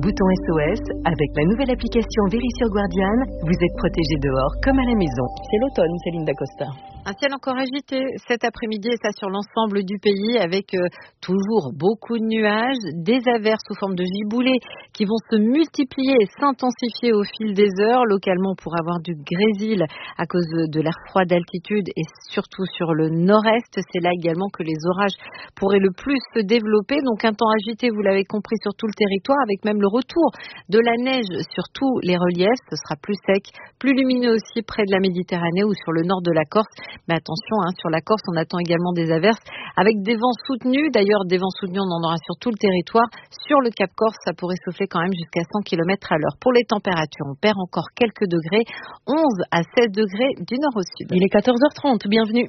bouton SOS. Avec la nouvelle application Vérissure Guardian, vous êtes protégé dehors comme à la maison. C'est l'automne, Céline Dacosta. Un ciel encore agité cet après-midi et ça sur l'ensemble du pays avec toujours beaucoup de nuages, des averses sous forme de giboulées qui vont se multiplier et s'intensifier au fil des heures. Localement, pour avoir du grésil à cause de l'air froid d'altitude et surtout sur le nord-est. C'est là également que les orages pourraient le plus se développer. Donc un temps agité, vous l'avez compris, sur tout le territoire avec même le retour de la neige sur tous les reliefs. Ce sera plus sec, plus lumineux aussi près de la Méditerranée ou sur le nord de la Corse. Mais attention, sur la Corse, on attend également des averses avec des vents soutenus. D'ailleurs, des vents soutenus, on en aura sur tout le territoire. Sur le Cap Corse, ça pourrait souffler quand même jusqu'à 100 km à l'heure. Pour les températures, on perd encore quelques degrés, 11 à 16 degrés du nord au sud. Il est 14h30, bienvenue.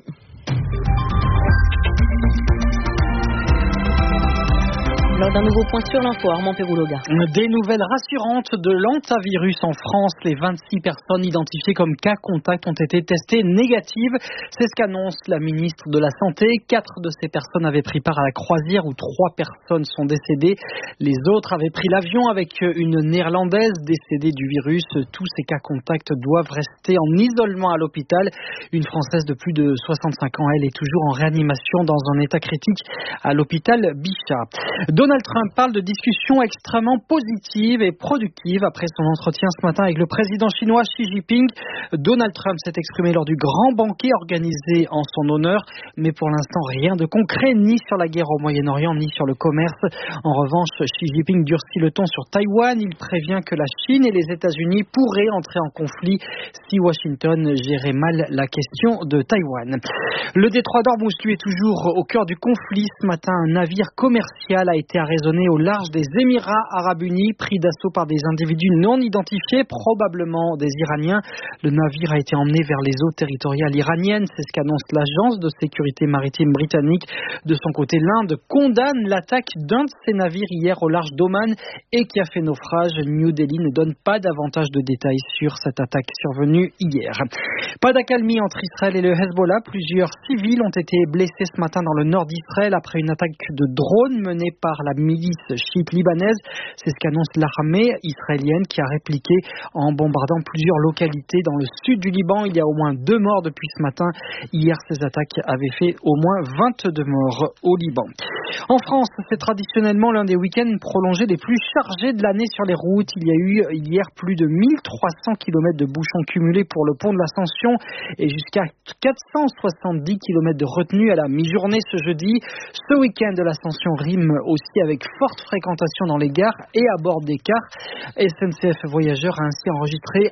Lors d'un nouveau point sur l'info, Armand Pérouloga. Des nouvelles rassurantes de l'hantavirus en France. Les 26 personnes identifiées comme cas contact ont été testées négatives. C'est ce qu'annonce la ministre de la Santé. 4 de ces personnes avaient pris part à la croisière où 3 personnes sont décédées. Les autres avaient pris l'avion avec une néerlandaise décédée du virus. Tous ces cas contacts doivent rester en isolement à l'hôpital. Une Française de plus de 65 ans, elle est toujours en réanimation dans un état critique à l'hôpital Bichat. Donald Trump parle de discussions extrêmement positives et productives après son entretien ce matin avec le président chinois Xi Jinping. Donald Trump s'est exprimé lors du grand banquet organisé en son honneur, mais pour l'instant rien de concret, ni sur la guerre au Moyen-Orient, ni sur le commerce. En revanche, Xi Jinping durcit le ton sur Taïwan. Il prévient que la Chine et les États-Unis pourraient entrer en conflit si Washington gérait mal la question de Taïwan. Le détroit d'Ormuz, lui, est toujours au cœur du conflit. Ce matin, un navire commercial a été arraisonné au large des Émirats Arabes Unis, pris d'assaut par des individus non identifiés, probablement des Iraniens. Le navire a été emmené vers les eaux territoriales iraniennes. C'est ce qu'annonce l'agence de sécurité maritime britannique. De son côté, l'Inde condamne l'attaque d'un de ses navires hier au large d'Oman et qui a fait naufrage. New Delhi ne donne pas davantage de détails sur cette attaque survenue hier. Pas d'accalmie entre Israël et le Hezbollah. Plusieurs civils ont été blessés ce matin dans le nord d'Israël après une attaque de drone menée par la milice chiite libanaise. C'est ce qu'annonce l'armée israélienne qui a répliqué en bombardant plusieurs localités dans le sud du Liban. Il y a au moins 2 morts depuis ce matin. Hier, ces attaques avaient fait au moins 22 morts au Liban. En France, c'est traditionnellement l'un des week-ends prolongés les plus chargés de l'année sur les routes. Il y a eu hier plus de 1300 km de bouchons cumulés pour le pont de l'Ascension et jusqu'à 470 km de retenue à la mi-journée ce jeudi. Ce week-end de l'Ascension rime aussi avec forte fréquentation dans les gares et à bord des cars. SNCF Voyageurs a ainsi enregistré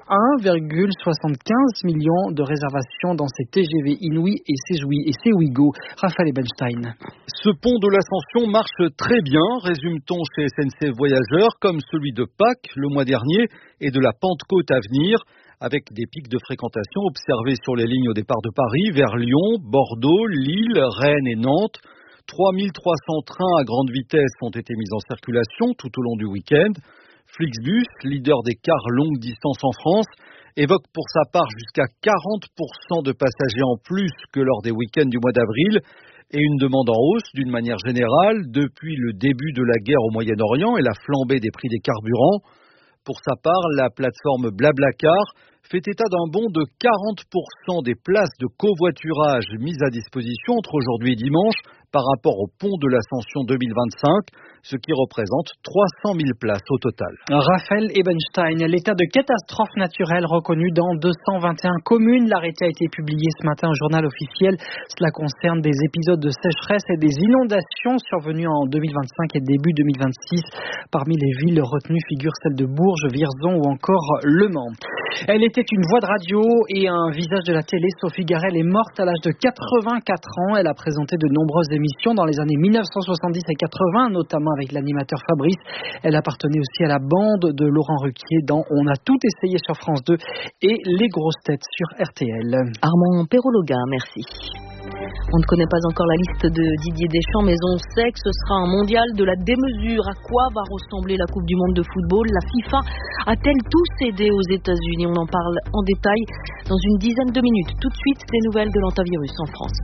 1,75 million de réservations dans ses TGV Inouï et ses Ouigo. Raphaël Ebenstein. Ce pont de l'Ascension marche très bien, résume-t-on chez SNCF Voyageurs, comme celui de Pâques le mois dernier et de la Pentecôte à venir, avec des pics de fréquentation observés sur les lignes au départ de Paris vers Lyon, Bordeaux, Lille, Rennes et Nantes. 3300 trains à grande vitesse ont été mis en circulation tout au long du week-end. Flixbus, leader des cars longue distance en France, évoque pour sa part jusqu'à 40% de passagers en plus que lors des week-ends du mois d'avril et une demande en hausse d'une manière générale depuis le début de la guerre au Moyen-Orient et la flambée des prix des carburants. Pour sa part, la plateforme Blablacar fait état d'un bond de 40% des places de covoiturage mises à disposition entre aujourd'hui et dimanche par rapport au pont de l'Ascension 2025, ce qui représente 300 000 places au total. Raphaël Ebenstein, l'état de catastrophe naturelle reconnu dans 221 communes. L'arrêté a été publié ce matin au journal officiel. Cela concerne des épisodes de sécheresse et des inondations survenues en 2025 et début 2026. Parmi les villes retenues figurent celles de Bourges, Vierzon ou encore Le Mans. Elle était une voix de radio et un visage de la télé. Sophie Garel est morte à l'âge de 84 ans. Elle a présenté de nombreuses émissions dans les années 1970 et 80, notamment avec l'animateur Fabrice. Elle appartenait aussi à la bande de Laurent Ruquier dans On a tout essayé sur France 2 et Les grosses têtes sur RTL. Armand Pérouloga, merci. On ne connaît pas encore la liste de Didier Deschamps, mais on sait que ce sera un mondial de la démesure. À quoi va ressembler la Coupe du Monde de football? La FIFA a-t-elle tout cédé aux États-Unis? On en parle en détail dans une dizaine de minutes. Tout de suite, des nouvelles de l'hantavirus en France.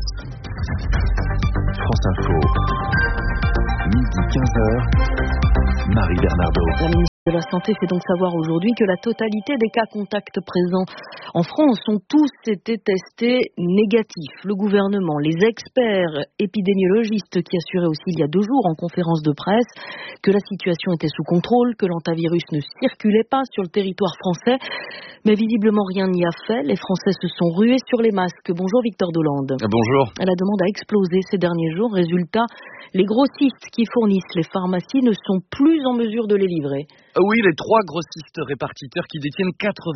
France Info, midi 15h, Marie Bernardo. De la santé fait donc savoir aujourd'hui que la totalité des cas contacts présents en France ont tous été testés négatifs. Le gouvernement, les experts épidémiologistes qui assuraient aussi il y a 2 jours en conférence de presse que la situation était sous contrôle, que l'hantavirus ne circulait pas sur le territoire français. Mais visiblement rien n'y a fait. Les Français se sont rués sur les masques. Bonjour Victor Dolande. Bonjour. La demande a explosé ces derniers jours. Résultat, les grossistes qui fournissent les pharmacies ne sont plus en mesure de les livrer. Oui, les 3 grossistes répartiteurs qui détiennent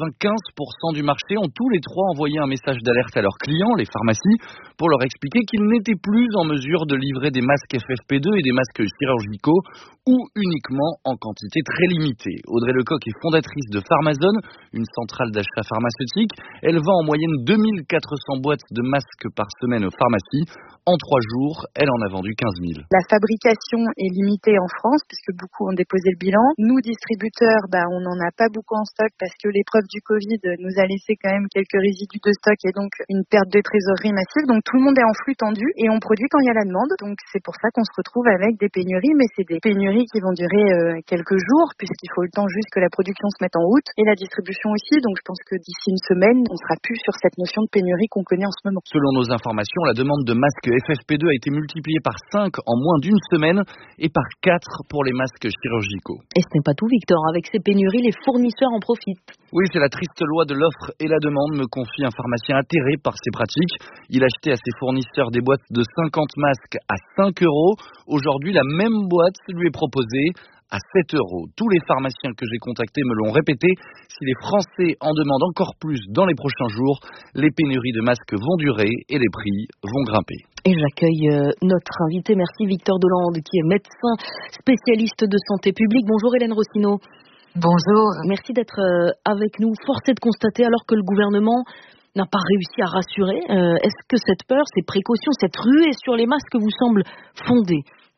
95% du marché ont tous les 3 envoyé un message d'alerte à leurs clients, les pharmacies, pour leur expliquer qu'ils n'étaient plus en mesure de livrer des masques FFP2 et des masques chirurgicaux ou uniquement en quantité très limitée. Audrey Lecoq est fondatrice de Pharmazone, une centrale d'achat pharmaceutique. Elle vend en moyenne 2400 boîtes de masques par semaine aux pharmacies. En 3 jours, elle en a vendu 15 000. La fabrication est limitée en France puisque beaucoup ont déposé le bilan. Nous, distributeurs, on n'en a pas beaucoup en stock parce que l'épreuve du Covid nous a laissé quand même quelques résidus de stock et donc une perte de trésorerie massive. Donc tout le monde est en flux tendu et on produit quand il y a la demande. Donc c'est pour ça qu'on se retrouve avec des pénuries, mais c'est des pénuries qui vont durer quelques jours puisqu'il faut le temps juste que la production se mette en route et la distribution aussi. Donc je pense que d'ici une semaine, on sera plus sur cette notion de pénurie qu'on connaît en ce moment. Selon nos informations, la demande de masques FFP2 a été multipliée par 5 en moins d'une semaine et par 4 pour les masques chirurgicaux. Et ce n'est pas tout, Victor. Avec ces pénuries, les fournisseurs en profitent. Oui, c'est la triste loi de l'offre et la demande, me confie un pharmacien atterré par ces pratiques. Il achetait à ses fournisseurs des boîtes de 50 masques à 5 €. Aujourd'hui, la même boîte lui est proposée à 7 €. Tous les pharmaciens que j'ai contactés me l'ont répété. Si les Français en demandent encore plus dans les prochains jours, les pénuries de masques vont durer et les prix vont grimper. Et j'accueille notre invité. Merci Victor Dolande, qui est médecin spécialiste de santé publique. Bonjour Hélène Rossineau. Bonjour. Merci d'être avec nous. Force est de constater alors que le gouvernement n'a pas réussi à rassurer. Est-ce que cette peur, ces précautions, cette ruée sur les masques vous semble fondée?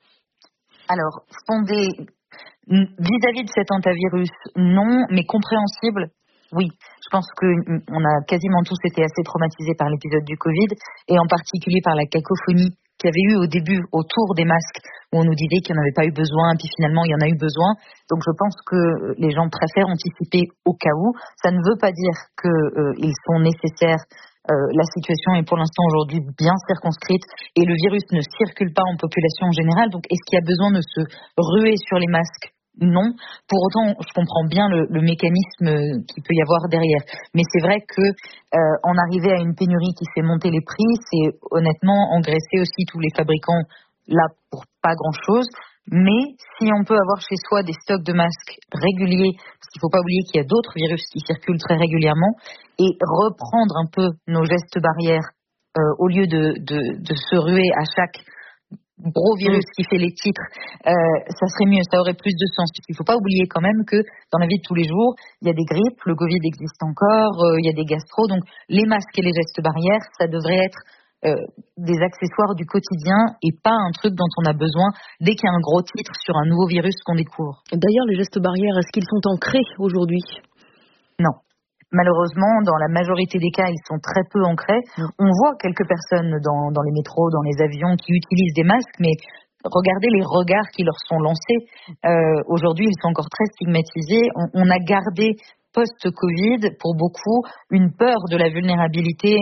Alors, fondée vis-à-vis de cet hantavirus, non, mais compréhensible, oui. Je pense qu'on a quasiment tous été assez traumatisés par l'épisode du Covid et en particulier par la cacophonie qu'il y avait eu au début autour des masques où on nous disait qu'il n'y en avait pas eu besoin, puis finalement il y en a eu besoin. Donc je pense que les gens préfèrent anticiper au cas où. Ça ne veut pas dire qu'ils sont nécessaires. La situation est pour l'instant aujourd'hui bien circonscrite et le virus ne circule pas en population en général. Donc est-ce qu'il y a besoin de se ruer sur les masques ? Non. Pour autant, je comprends bien le mécanisme qu'il peut y avoir derrière. Mais c'est vrai que en arriver à une pénurie qui fait monter les prix, c'est honnêtement engraisser aussi tous les fabricants là pour pas grand-chose. Mais si on peut avoir chez soi des stocks de masques réguliers, parce qu'il ne faut pas oublier qu'il y a d'autres virus qui circulent très régulièrement, et reprendre un peu nos gestes barrières au lieu de se ruer à chaque gros virus qui fait les titres, ça serait mieux, ça aurait plus de sens. Il ne faut pas oublier quand même que dans la vie de tous les jours, il y a des grippes, le Covid existe encore, il y a des gastro, donc les masques et les gestes barrières, ça devrait être des accessoires du quotidien et pas un truc dont on a besoin dès qu'il y a un gros titre sur un nouveau virus qu'on découvre. D'ailleurs, les gestes barrières, est-ce qu'ils sont ancrés aujourd'hui ? Non. Malheureusement, dans la majorité des cas, ils sont très peu ancrés. On voit quelques personnes dans les métros, dans les avions qui utilisent des masques, mais regardez les regards qui leur sont lancés. Aujourd'hui, ils sont encore très stigmatisés. On a gardé post-Covid, pour beaucoup, une peur de la vulnérabilité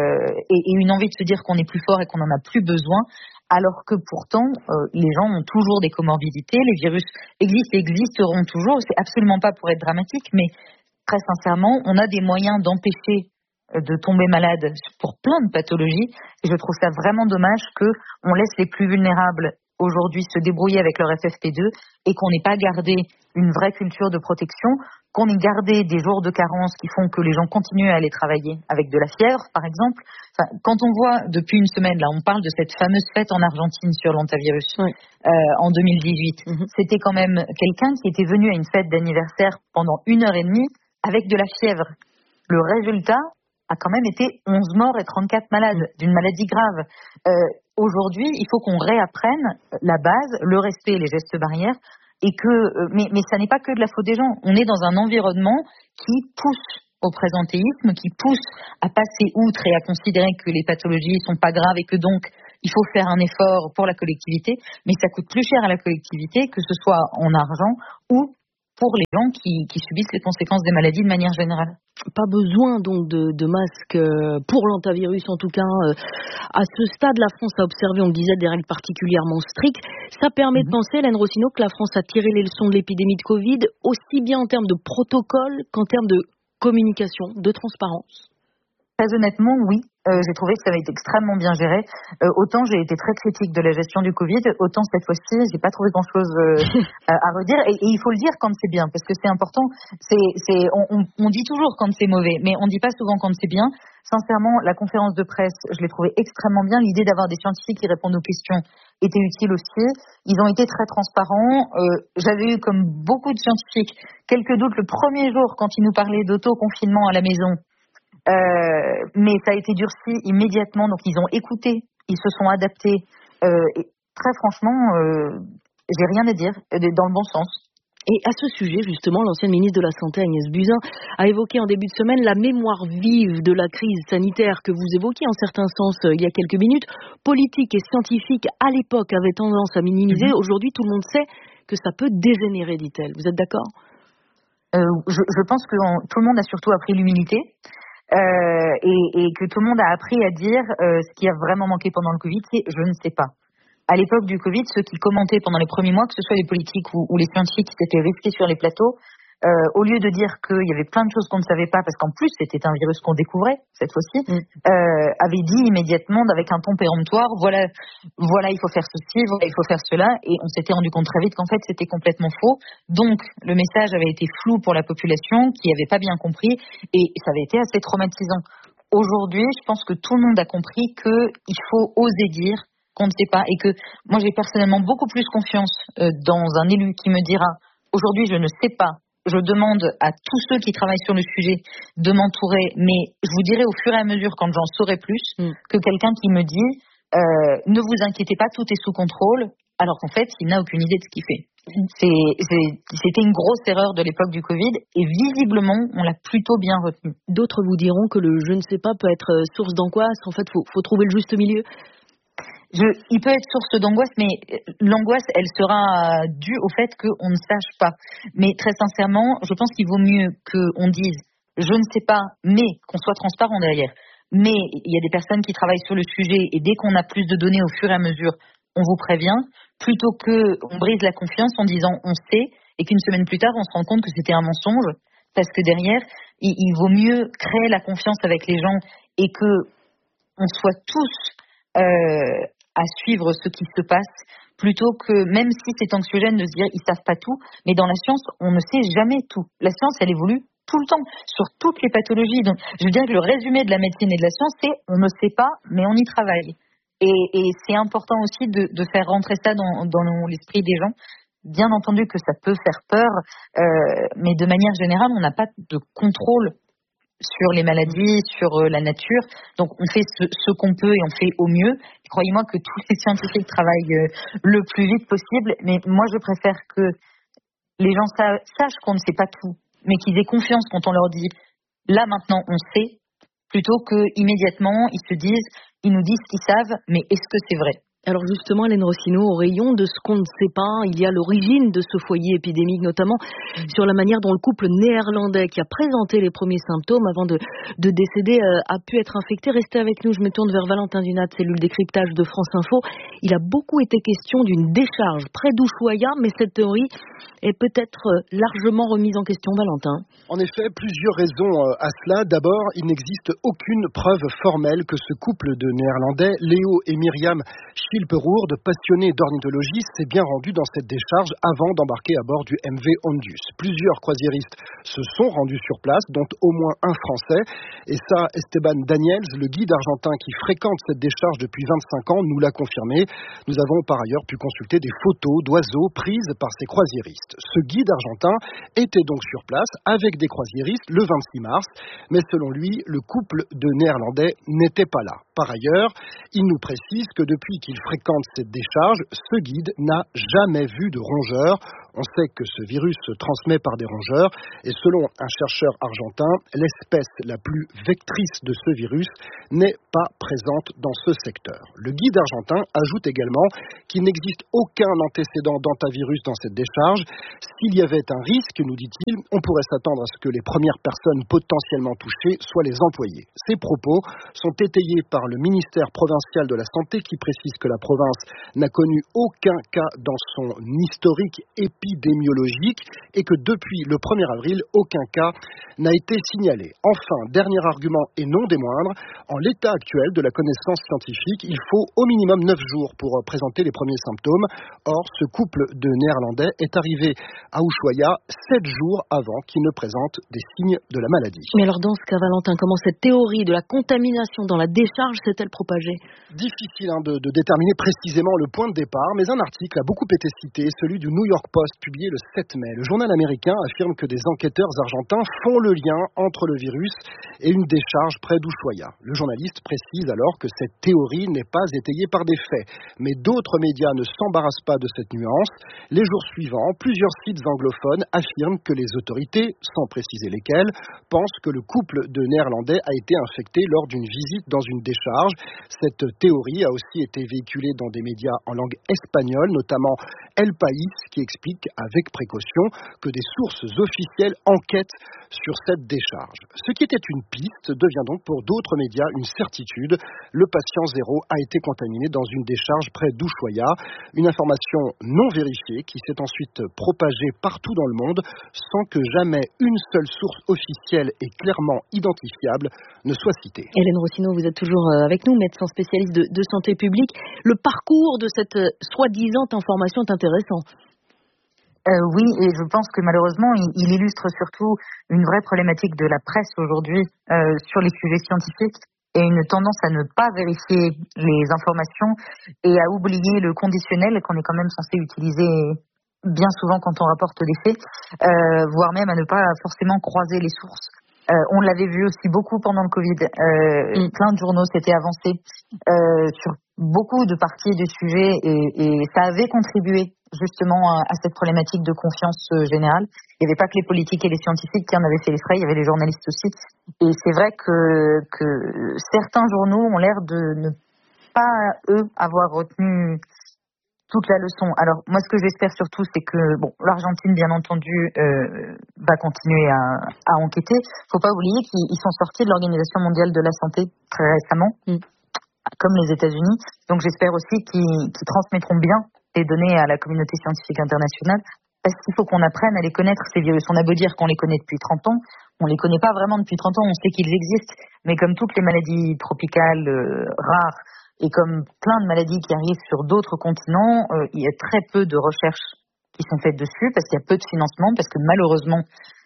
et une envie de se dire qu'on est plus fort et qu'on n'en a plus besoin, alors que pourtant, les gens ont toujours des comorbidités, les virus existent et existeront toujours. C'est absolument pas pour être dramatique, mais très sincèrement, on a des moyens d'empêcher de tomber malade pour plein de pathologies. Et je trouve ça vraiment dommage qu'on laisse les plus vulnérables aujourd'hui se débrouiller avec leur FFP2 et qu'on n'ait pas gardé une vraie culture de protection, qu'on ait gardé des jours de carence qui font que les gens continuent à aller travailler avec de la fièvre, par exemple. Enfin, quand on voit depuis une semaine, là, on parle de cette fameuse fête en Argentine sur l'hantavirus en 2018. C'était quand même quelqu'un qui était venu à une fête d'anniversaire pendant 1h30 avec de la fièvre. Le résultat a quand même été 11 morts et 34 malades d'une maladie grave. Aujourd'hui, il faut qu'on réapprenne la base, le respect et les gestes barrières, et mais ça n'est pas que de la faute des gens. On est dans un environnement qui pousse au présentéisme, qui pousse à passer outre et à considérer que les pathologies sont pas graves et que donc il faut faire un effort pour la collectivité, mais ça coûte plus cher à la collectivité, que ce soit en argent ou pour les gens qui subissent les conséquences des maladies de manière générale. Pas besoin donc de masques pour l'hantavirus, en tout cas. À ce stade, la France a observé, on le disait, des règles particulièrement strictes. Ça permet de penser, Hélène Rossineau, que la France a tiré les leçons de l'épidémie de Covid, aussi bien en termes de protocole qu'en termes de communication, de transparence. Très honnêtement, oui. J'ai trouvé que ça avait été extrêmement bien géré. Autant j'ai été très critique de la gestion du Covid, autant cette fois-ci, j'ai pas trouvé grand-chose à redire. Et il faut le dire quand c'est bien, parce que c'est important. On dit toujours quand c'est mauvais, mais on dit pas souvent quand c'est bien. Sincèrement, la conférence de presse, je l'ai trouvée extrêmement bien. L'idée d'avoir des scientifiques qui répondent aux questions était utile aussi. Ils ont été très transparents. J'avais eu, comme beaucoup de scientifiques, quelques doutes le premier jour quand ils nous parlaient d'auto-confinement à la maison. Mais ça a été durci immédiatement, donc ils ont écouté, ils se sont adaptés. Et très franchement, j'ai rien à dire, dans le bon sens. Et à ce sujet, justement, l'ancienne ministre de la Santé, Agnès Buzyn, a évoqué en début de semaine la mémoire vive de la crise sanitaire que vous évoquiez en certains sens il y a quelques minutes. Politique et scientifique, à l'époque, avaient tendance à minimiser. Aujourd'hui, tout le monde sait que ça peut dégénérer, dit-elle. Vous êtes d'accord ? Je pense que tout le monde a surtout appris l'humilité. Et que tout le monde a appris à dire ce qui a vraiment manqué pendant le Covid, c'est je ne sais pas. À l'époque du Covid, ceux qui commentaient pendant les premiers mois, que ce soit les politiques ou les scientifiques qui s'étaient risqués sur les plateaux, au lieu de dire qu'il y avait plein de choses qu'on ne savait pas, parce qu'en plus c'était un virus qu'on découvrait cette fois-ci, avaient dit immédiatement avec un ton péremptoire, voilà, il faut faire ceci, voilà, il faut faire cela, et on s'était rendu compte très vite qu'en fait c'était complètement faux. Donc le message avait été flou pour la population qui n'avait pas bien compris, et ça avait été assez traumatisant. Aujourd'hui, je pense que tout le monde a compris qu'il faut oser dire qu'on ne sait pas, et que moi j'ai personnellement beaucoup plus confiance dans un élu qui me dira aujourd'hui je ne sais pas. Je demande à tous ceux qui travaillent sur le sujet de m'entourer, mais je vous dirai au fur et à mesure quand j'en saurai plus que quelqu'un qui me dit ne vous inquiétez pas, tout est sous contrôle, alors qu'en fait, il n'a aucune idée de ce qu'il fait. C'était une grosse erreur de l'époque du Covid et visiblement, on l'a plutôt bien retenu. D'autres vous diront que le je ne sais pas peut être source d'angoisse. En fait, faut trouver le juste milieu. Il peut être source d'angoisse, mais l'angoisse, elle sera due au fait qu'on ne sache pas. Mais très sincèrement, je pense qu'il vaut mieux qu'on dise « je ne sais pas », mais qu'on soit transparent derrière. Mais il y a des personnes qui travaillent sur le sujet et dès qu'on a plus de données au fur et à mesure, on vous prévient, plutôt qu'on brise la confiance en disant « on sait » et qu'une semaine plus tard, on se rend compte que c'était un mensonge. Parce que derrière, il vaut mieux créer la confiance avec les gens et qu'on soit tous à suivre ce qui se passe, plutôt que, même si c'est anxiogène de se dire ils savent pas tout, mais dans la science, on ne sait jamais tout. La science, elle évolue tout le temps, sur toutes les pathologies. Donc, je veux dire que le résumé de la médecine et de la science, c'est on ne sait pas, mais on y travaille. Et c'est important aussi de faire rentrer ça dans l'esprit des gens. Bien entendu que ça peut faire peur, mais de manière générale, on n'a pas de contrôle sur les maladies, sur la nature. Donc on fait ce qu'on peut et on fait au mieux. Croyez-moi que tous les scientifiques travaillent le plus vite possible, mais moi je préfère que les gens sachent qu'on ne sait pas tout, mais qu'ils aient confiance quand on leur dit là maintenant on sait, plutôt que immédiatement ils nous disent qu'ils savent, mais est-ce que c'est vrai ? Alors justement, Hélène Rossineau, au rayon de ce qu'on ne sait pas, il y a l'origine de ce foyer épidémique, notamment sur la manière dont le couple néerlandais qui a présenté les premiers symptômes avant de décéder a pu être infecté. Restez avec nous, je me tourne vers Valentin Dunat, cellule décryptage de France Info. Il a beaucoup été question d'une décharge près d'Ushuaïa, mais cette théorie est peut-être largement remise en question, Valentin. En effet, plusieurs raisons à cela. D'abord, il n'existe aucune preuve formelle que ce couple de Néerlandais, Léo et Myriam Schilperourde, passionnés d'ornithologie, s'est bien rendu dans cette décharge avant d'embarquer à bord du MV Ondus. Plusieurs croisiéristes se sont rendus sur place, dont au moins un Français. Et ça, Esteban Daniels, le guide argentin qui fréquente cette décharge depuis 25 ans, nous l'a confirmé. Nous avons par ailleurs pu consulter des photos d'oiseaux prises par ces croisiéristes. Ce guide argentin était donc sur place avec des croisiéristes le 26 mars, mais selon lui, le couple de Néerlandais n'était pas là. Par ailleurs, il nous précise que depuis qu'il fréquente cette décharge, ce guide n'a jamais vu de rongeurs. On sait que ce virus se transmet par des rongeurs et selon un chercheur argentin, l'espèce la plus vectrice de ce virus n'est pas présente dans ce secteur. Le guide argentin ajoute également qu'il n'existe aucun antécédent d'hantavirus dans cette décharge. S'il y avait un risque, nous dit-il, on pourrait s'attendre à ce que les premières personnes potentiellement touchées soient les employés. Ces propos sont étayés par le ministère provincial de la Santé qui précise que la province n'a connu aucun cas dans son historique épidémiologique et que depuis le 1er avril, aucun cas n'a été signalé. Enfin, dernier argument et non des moindres, en l'état actuel de la connaissance scientifique, il faut au minimum 9 jours pour présenter les premiers symptômes. Or, ce couple de Néerlandais est arrivé à Ushuaia 7 jours avant qu'il ne présente des signes de la maladie. Mais alors dans ce cas, Valentin, comment cette théorie de la contamination dans la décharge s'est-elle propagée ? Difficile de déterminer précisément le point de départ, mais un article a beaucoup été cité, celui du New York Post, publié le 7 mai. Le journal américain affirme que des enquêteurs argentins font le lien entre le virus et une décharge près d'Ushuaia. Le journaliste précise alors que cette théorie n'est pas étayée par des faits, mais d'autres médias ne s'embarrassent pas de cette nuance. Les jours suivants, plusieurs sites anglophones affirment que les autorités, sans préciser lesquelles, pensent que le couple de Néerlandais a été infecté lors d'une visite dans une décharge. Cette théorie a aussi été véhiculée dans des médias en langue espagnole, notamment El País, qui explique avec précaution que des sources officielles enquêtent sur cette décharge. Ce qui était une piste devient donc pour d'autres médias une certitude. Le patient zéro a été contaminé dans une décharge près d'Ushuaia. Une information non vérifiée qui s'est ensuite propagée partout dans le monde sans que jamais une seule source officielle et clairement identifiable ne soit citée. Hélène Rossineau, vous êtes toujours avec nous, médecin spécialiste de santé publique. Le parcours de cette soi-disant information est intéressant. Oui, et je pense que malheureusement, il illustre surtout une vraie problématique de la presse aujourd'hui sur les sujets scientifiques et une tendance à ne pas vérifier les informations et à oublier le conditionnel qu'on est quand même censé utiliser bien souvent quand on rapporte des faits, voire même à ne pas forcément croiser les sources. On l'avait vu aussi beaucoup pendant le Covid. Plein de journaux s'étaient avancés sur beaucoup de parties du sujet et ça avait contribué justement à cette problématique de confiance générale. Il n'y avait pas que les politiques et les scientifiques qui en avaient fait les frais, il y avait les journalistes aussi. Et c'est vrai que certains journaux ont l'air de ne pas, eux, avoir retenu toute la leçon. Alors, moi, ce que j'espère surtout, c'est que l'Argentine, bien entendu, va continuer à enquêter. Il ne faut pas oublier qu'ils sont sortis de l'Organisation mondiale de la santé très récemment, comme les États-Unis. Donc, j'espère aussi qu'ils transmettront bien les données à la communauté scientifique internationale, parce qu'il faut qu'on apprenne à les connaître, ces virus. On a beau dire qu'on les connaît depuis 30 ans, on les connaît pas vraiment depuis 30 ans, on sait qu'ils existent, mais comme toutes les maladies tropicales rares, et comme plein de maladies qui arrivent sur d'autres continents, il y a très peu de recherches qui sont faites dessus, parce qu'il y a peu de financement, parce que malheureusement,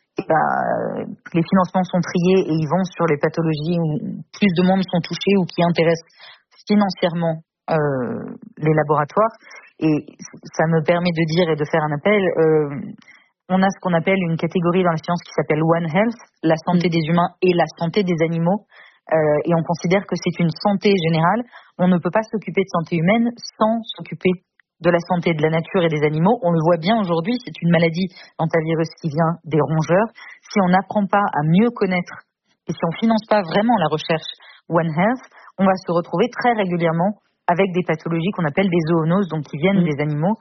les financements sont triés et ils vont sur les pathologies où plus de monde sont touchés ou qui intéressent financièrement les laboratoires. Et ça me permet de dire et de faire un appel. On a ce qu'on appelle une catégorie dans la science qui s'appelle One Health, la santé des humains et la santé des animaux. Et on considère que c'est une santé générale. On ne peut pas s'occuper de santé humaine sans s'occuper de la santé de la nature et des animaux. On le voit bien aujourd'hui, c'est une maladie hantavirus qui vient des rongeurs. Si on n'apprend pas à mieux connaître et si on ne finance pas vraiment la recherche One Health, on va se retrouver très régulièrement avec des pathologies qu'on appelle des zoonoses, donc qui viennent des animaux.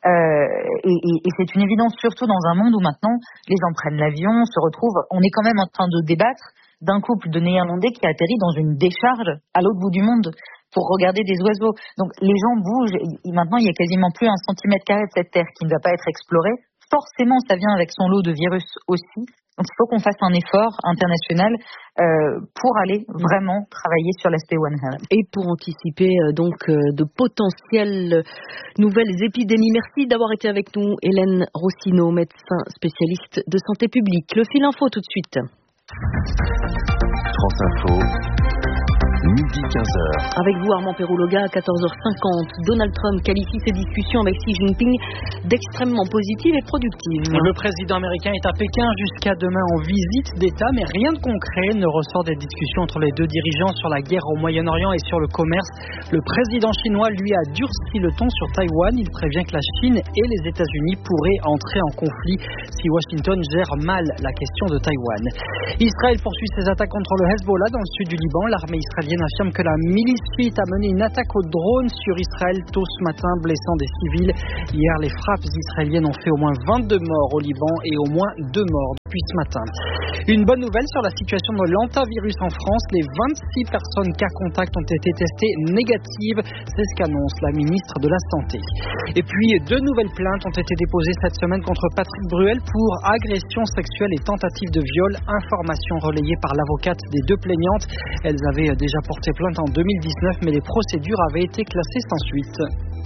Et c'est une évidence, surtout dans un monde où maintenant les gens prennent l'avion, se retrouvent. On est quand même en train de débattre d'un couple de Néerlandais qui a atterri dans une décharge à l'autre bout du monde pour regarder des oiseaux. Donc les gens bougent. Et maintenant, il y a quasiment plus 1 centimètre carré de cette terre qui ne va pas être explorée. Forcément, ça vient avec son lot de virus aussi. Donc il faut qu'on fasse un effort international pour aller vraiment travailler sur l'aspect One Health. Et pour anticiper donc de potentielles nouvelles épidémies. Merci d'avoir été avec nous, Hélène Rossineau, médecin spécialiste de santé publique. Le fil info tout de suite. France Info. midi 15h. Avec vous Armand Perrouloga à 14h50. Donald Trump qualifie ses discussions avec Xi Jinping d'extrêmement positives et productives. Le président américain est à Pékin jusqu'à demain en visite d'État, mais rien de concret ne ressort des discussions entre les deux dirigeants sur la guerre au Moyen-Orient et sur le commerce. Le président chinois, lui, a durci le ton sur Taïwan. Il prévient que la Chine et les États-Unis pourraient entrer en conflit si Washington gère mal la question de Taïwan. Israël poursuit ses attaques contre le Hezbollah dans le sud du Liban. L'armée israélienne affirme que la milice chiite a mené une attaque au drone sur Israël tôt ce matin, blessant des civils. Hier, les frappes israéliennes ont fait au moins 22 morts au Liban et au moins 2 morts depuis ce matin. Une bonne nouvelle sur la situation de l'hantavirus en France. Les 26 personnes cas contact ont été testées négatives. C'est ce qu'annonce la ministre de la Santé. Et puis, 2 nouvelles plaintes ont été déposées cette semaine contre Patrick Bruel pour agression sexuelle et tentative de viol. Information relayée par l'avocate des 2 plaignantes. Elles avaient déjà porté plainte en 2019, mais les procédures avaient été classées sans suite.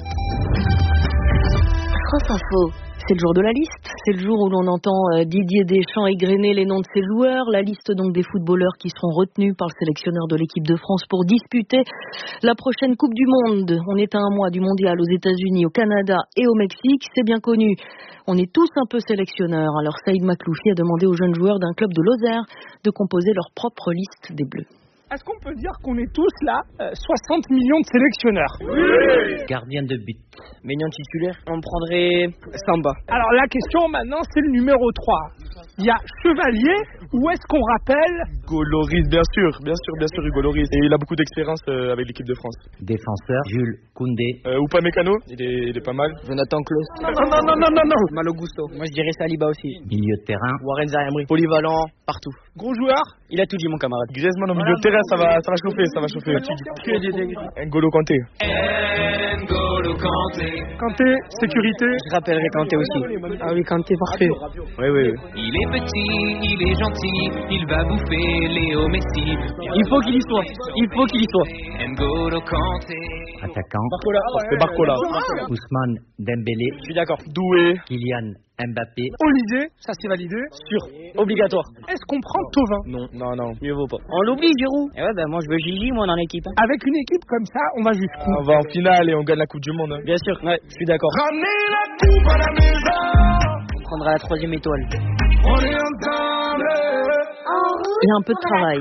France Info. C'est le jour de la liste, c'est le jour où l'on entend Didier Deschamps égrener les noms de ses joueurs, la liste donc des footballeurs qui seront retenus par le sélectionneur de l'équipe de France pour disputer la prochaine Coupe du Monde. On est à un mois du mondial aux États-Unis, au Canada et au Mexique, c'est bien connu. On est tous un peu sélectionneurs, alors Saïd Makloufi a demandé aux jeunes joueurs d'un club de Lozère de composer leur propre liste des Bleus. Est-ce qu'on peut dire qu'on est tous là 60 millions de sélectionneurs? Oui. Gardien de but. Maignan titulaire. On prendrait Samba. Alors la question maintenant, c'est le numéro 3. Il y a Chevalier, ou est-ce qu'on rappelle Hugo Lloris, bien sûr Hugo Lloris. Et il a beaucoup d'expérience avec l'équipe de France. Défenseur, Jules Koundé. Upamecano, il est pas mal. Jonathan Klaus. Non. Malo Gusto. Moi je dirais Saliba aussi. Milieu de terrain. Warren Zaïre-Emery. Polyvalent, partout. Gros joueur. Il a tout dit mon camarade. Griezmann au milieu de terrain, ça va chauffer. N'Golo Kanté. Kanté, sécurité. Je rappellerai Kanté aussi. Ah oui, Kanté, parfait. Oui. Il est petit, il est gentil, il va bouffer Léo Messi. Il faut qu'il y soit. N'Golo Kanté. Attaquant. Barcola. Ousmane Dembélé. Je suis d'accord. Doué. Kylian Mbappé. Olysée, ça c'est validé. Sûr. Obligatoire. Est-ce qu'on prend Thauvin? Non. Mieux vaut pas. On l'oublie, Giroud. Eh ouais, moi je veux Gigi, moi dans l'équipe. Avec une équipe comme ça, on va jusqu'où? On va en finale et on gagne la Coupe du Monde. Hein. Bien sûr, ouais, je suis d'accord. Ramenez la coupe à la maison. On prendra la 3e étoile. On est ensemble. Il y a un peu de travail.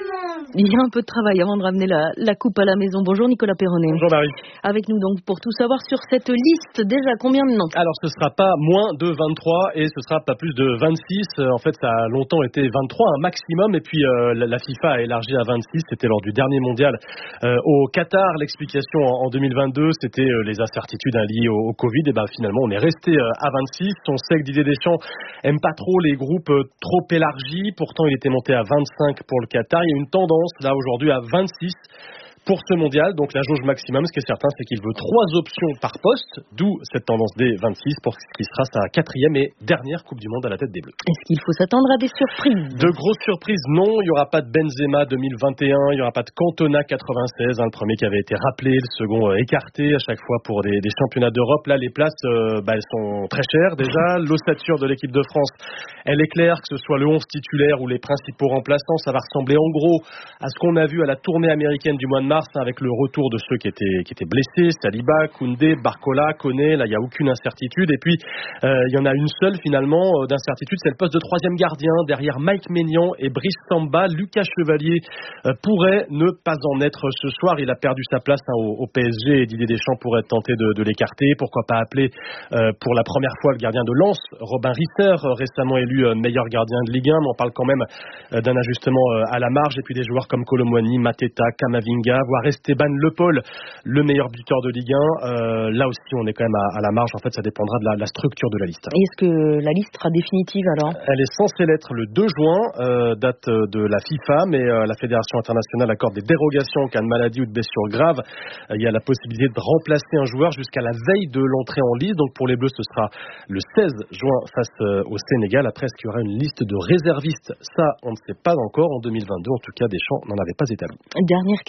Il y a un peu de travail avant de ramener la coupe à la maison. Bonjour Nicolas Perronnet. Bonjour Marie. Avec nous donc pour tout savoir sur cette liste. Déjà, combien de noms? Alors ce sera pas moins de 23 et ce sera pas plus de 26. En fait, ça a longtemps été 23, un maximum. Et puis la FIFA a élargi à 26. C'était lors du dernier mondial au Qatar. L'explication en 2022, c'était les incertitudes liées au Covid. Et finalement, on est resté à 26. On sait que Didier Deschamps aime pas trop les groupes trop élargis. Pourtant, il était monté à 25 pour le Qatar. Il y a une tendance là aujourd'hui à 26 pour ce mondial, donc la jauge maximum. Ce qui est certain, c'est qu'il veut 3 options par poste, d'où cette tendance des 26 pour ce qui sera sa 4e et dernière Coupe du Monde à la tête des Bleus. Est-ce qu'il faut s'attendre à des surprises? De grosses surprises, non. Il n'y aura pas de Benzema 2021, il n'y aura pas de Cantona 96, le premier qui avait été rappelé, le second écarté à chaque fois pour des championnats d'Europe. Là, les places, elles sont très chères déjà. L'ossature de l'équipe de France, elle est claire, que ce soit le 11 titulaire ou les principaux remplaçants, ça va ressembler en gros à ce qu'on a vu à la tournée américaine du mois de mars, avec le retour de ceux qui étaient blessés, Saliba, Koundé, Barcola, Koné. Là, il n'y a aucune incertitude. Et puis, il y en a une seule finalement d'incertitude, c'est le poste de 3e gardien derrière Mike Maignan et Brice Samba. Lucas Chevalier pourrait ne pas en être ce soir. Il a perdu sa place au PSG et Didier Deschamps pourrait tenter de l'écarter. Pourquoi pas appeler pour la première fois le gardien de Lens, Robin Risser, récemment élu meilleur gardien de Ligue 1. Mais on parle quand même d'un ajustement à la marge. Et puis des joueurs comme Kolo Muani, Mateta, Kamavinga, voire Esteban Le Paul, le meilleur buteur de Ligue 1. Là aussi, on est quand même à la marge. En fait, ça dépendra de la structure de la liste. Et est-ce que la liste sera définitive alors? Elle est censée l'être le 2 juin, date de la FIFA, mais la Fédération internationale accorde des dérogations en cas de maladie ou de blessure grave. Il y a la possibilité de remplacer un joueur jusqu'à la veille de l'entrée en liste. Donc pour les Bleus, ce sera le 16 juin face au Sénégal. Après, est-ce qu'il y aura une liste de réservistes? Ça, on ne sait pas encore. En 2022, en tout cas, Deschamps n'en avait pas établi. Dernière question, Nicolas.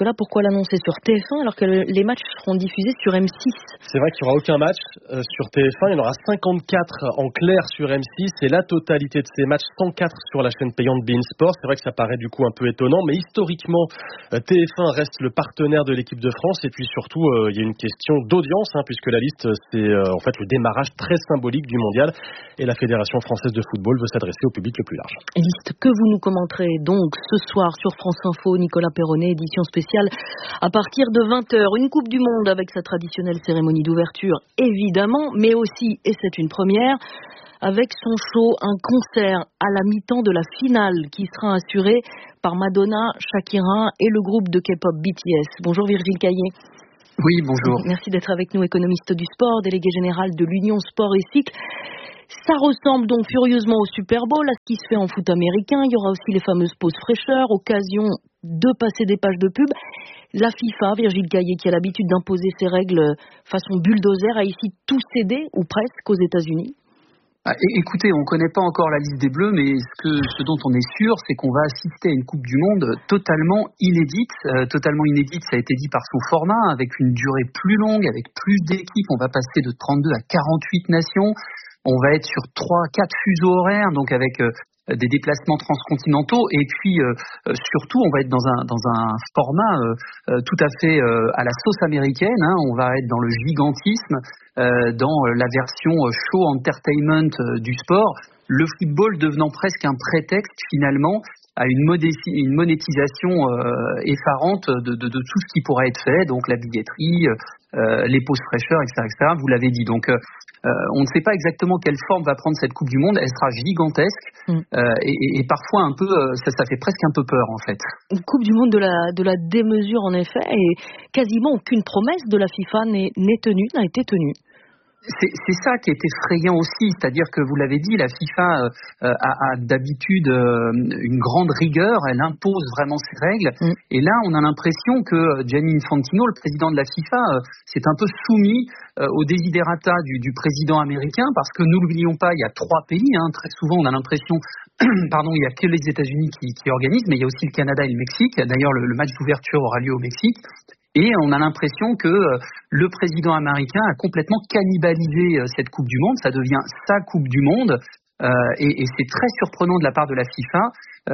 Nicolas, pourquoi l'annoncer sur TF1 alors que les matchs seront diffusés sur M6? C'est vrai qu'il n'y aura aucun match sur TF1. Il y en aura 54 en clair sur M6 et la totalité de ces matchs, 104 sur la chaîne payante beIN Sport. C'est vrai que ça paraît du coup un peu étonnant, mais historiquement, TF1 reste le partenaire de l'équipe de France. Et puis surtout, il y a une question d'audience, puisque la liste, c'est en fait le démarrage très symbolique du mondial. Et la Fédération française de football veut s'adresser au public le plus large. Liste que vous nous commenterez donc ce soir sur France Info. Nicolas Perronnet, édition spéciale à partir de 20h. Une Coupe du Monde avec sa traditionnelle cérémonie d'ouverture, évidemment, mais aussi, et c'est une première, avec son show, un concert à la mi-temps de la finale qui sera assuré par Madonna, Shakira et le groupe de K-pop BTS. Bonjour Virgile Caillé. Oui, bonjour. Merci d'être avec nous, économiste du sport, délégué général de l'Union Sport et Cycle. Ça ressemble donc furieusement au Super Bowl, à ce qui se fait en foot américain. Il y aura aussi les fameuses pauses fraîcheurs, occasion de passer des pages de pub. La FIFA, Virgile Caillé, qui a l'habitude d'imposer ses règles façon bulldozer, a ici tout cédé, ou presque, aux États-Unis. Écoutez, on ne connaît pas encore la liste des Bleus, mais ce dont on est sûr, c'est qu'on va assister à une Coupe du Monde totalement inédite. Ça a été dit par son format, avec une durée plus longue, avec plus d'équipes. On va passer de 32 à 48 nations. On va être sur 3-4 fuseaux horaires, donc avec des déplacements transcontinentaux. Et puis, surtout, on va être dans un format tout à fait à la sauce américaine. On va être dans le gigantisme, dans la version show entertainment du sport. Le football devenant presque un prétexte, finalement, à une monétisation effarante de tout ce qui pourrait être fait, donc la billetterie, les pauses fraîcheurs, etc. Vous l'avez dit. Donc, on ne sait pas exactement quelle forme va prendre cette Coupe du Monde. Elle sera gigantesque et parfois un peu, ça fait presque un peu peur en fait. Une Coupe du Monde de la démesure en effet, et quasiment aucune promesse de la FIFA n'a été tenue. C'est ça qui est effrayant aussi, c'est-à-dire que vous l'avez dit, la FIFA a d'habitude une grande rigueur, elle impose vraiment ses règles, et là on a l'impression que Gianni Infantino, le président de la FIFA, s'est un peu soumis aux desiderata du président américain, parce que n'oublions pas, il y a 3 pays, très souvent on a l'impression, il n'y a que les États-Unis qui organisent, mais il y a aussi le Canada et le Mexique. D'ailleurs le match d'ouverture aura lieu au Mexique. Et on a l'impression que le président américain a complètement cannibalisé cette Coupe du Monde. Ça devient sa Coupe du Monde. Et c'est très surprenant de la part de la FIFA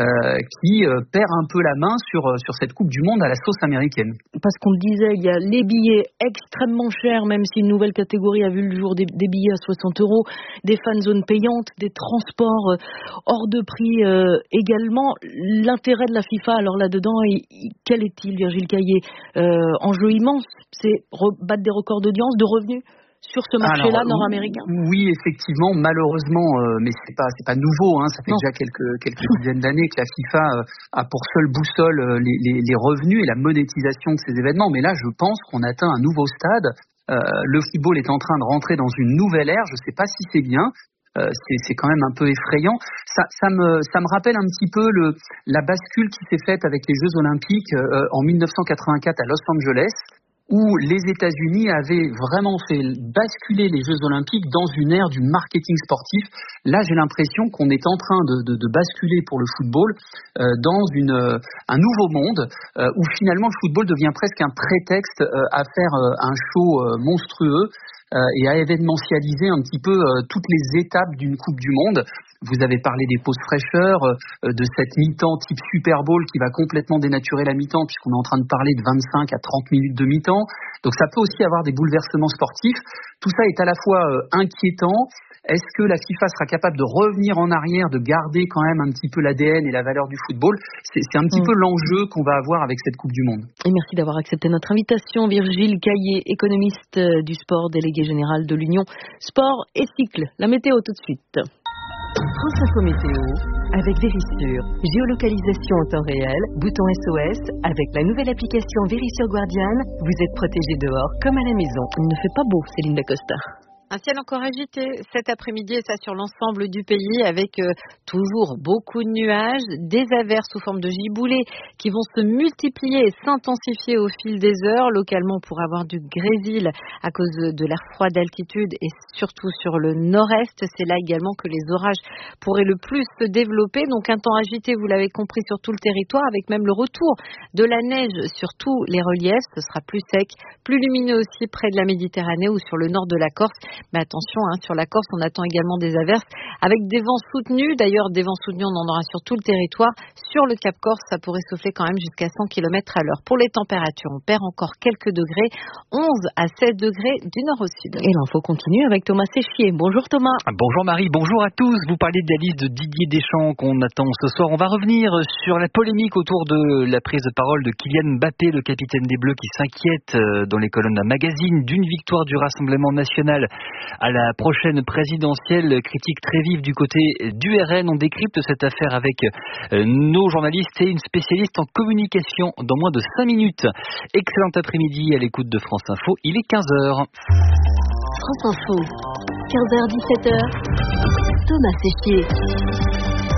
qui perd un peu la main sur cette Coupe du Monde à la sauce américaine. Parce qu'on le disait, il y a les billets extrêmement chers, même si une nouvelle catégorie a vu le jour, des billets à 60 €, des fan zones payantes, des transports hors de prix également. L'intérêt de la FIFA, alors là-dedans, quel est-il, Virgile Caillé? Enjeu immense, c'est battre des records d'audience, de revenus sur ce marché-là nord-américain? Oui, effectivement, malheureusement, mais c'est pas nouveau, ça fait déjà quelques dizaines d'années que la FIFA a pour seule boussole les revenus et la monétisation de ces événements. Mais là, je pense qu'on atteint un nouveau stade. Le football est en train de rentrer dans une nouvelle ère. Je ne sais pas si c'est bien. C'est quand même un peu effrayant. Ça me rappelle un petit peu la bascule qui s'est faite avec les Jeux Olympiques en 1984 à Los Angeles, où les États-Unis avaient vraiment fait basculer les Jeux Olympiques dans une ère du marketing sportif. Là, j'ai l'impression qu'on est en train de basculer pour le football dans un nouveau monde où finalement le football devient presque un prétexte à faire un show monstrueux et à événementialiser un petit peu toutes les étapes d'une Coupe du Monde. Vous avez parlé des pauses fraîcheurs, de cette mi-temps type Super Bowl qui va complètement dénaturer la mi-temps, puisqu'on est en train de parler de 25 à 30 minutes de mi-temps. Donc ça peut aussi avoir des bouleversements sportifs. Tout ça est à la fois inquiétant. Est-ce que la FIFA sera capable de revenir en arrière, de garder quand même un petit peu l'ADN et la valeur du football? C'est un petit peu l'enjeu qu'on va avoir avec cette Coupe du Monde. Et merci d'avoir accepté notre invitation. Virgile Caillé, économiste du sport, délégué général de l'Union Sport et Cycle. La météo tout de suite. France Info Météo, avec Vérissure, géolocalisation en temps réel, bouton SOS, avec la nouvelle application Vérissure Guardian, vous êtes protégé dehors comme à la maison. Il ne fait pas beau, Céline Dacosta. Un ciel encore agité cet après-midi et ça sur l'ensemble du pays avec toujours beaucoup de nuages, des averses sous forme de giboulées qui vont se multiplier et s'intensifier au fil des heures. Localement, on pourrait avoir du grésil à cause de l'air froid d'altitude et surtout sur le nord-est. C'est là également que les orages pourraient le plus se développer. Donc un temps agité, vous l'avez compris, sur tout le territoire avec même le retour de la neige sur tous les reliefs. Ce sera plus sec, plus lumineux aussi près de la Méditerranée ou sur le nord de la Corse. Mais attention, sur la Corse, on attend également des averses avec des vents soutenus. D'ailleurs, des vents soutenus, on en aura sur tout le territoire. Sur le Cap Corse, ça pourrait souffler quand même jusqu'à 100 km à l'heure. Pour les températures, on perd encore quelques degrés, 11 à 16 degrés du nord au sud. Et l'info continue avec Thomas Séchier. Bonjour Thomas. Bonjour Marie, bonjour à tous. Vous parlez de la liste de Didier Deschamps qu'on attend ce soir. On va revenir sur la polémique autour de la prise de parole de Kylian Mbappé, le capitaine des Bleus, qui s'inquiète dans les colonnes d'un magazine d'une victoire du Rassemblement national à la prochaine présidentielle. Critique très vive du côté du RN. On décrypte cette affaire avec nos journalistes et une spécialiste en communication dans moins de 5 minutes. Excellent après-midi à l'écoute de France Info. Il est 15h. France Info, 15h-17h, Thomas Séchier.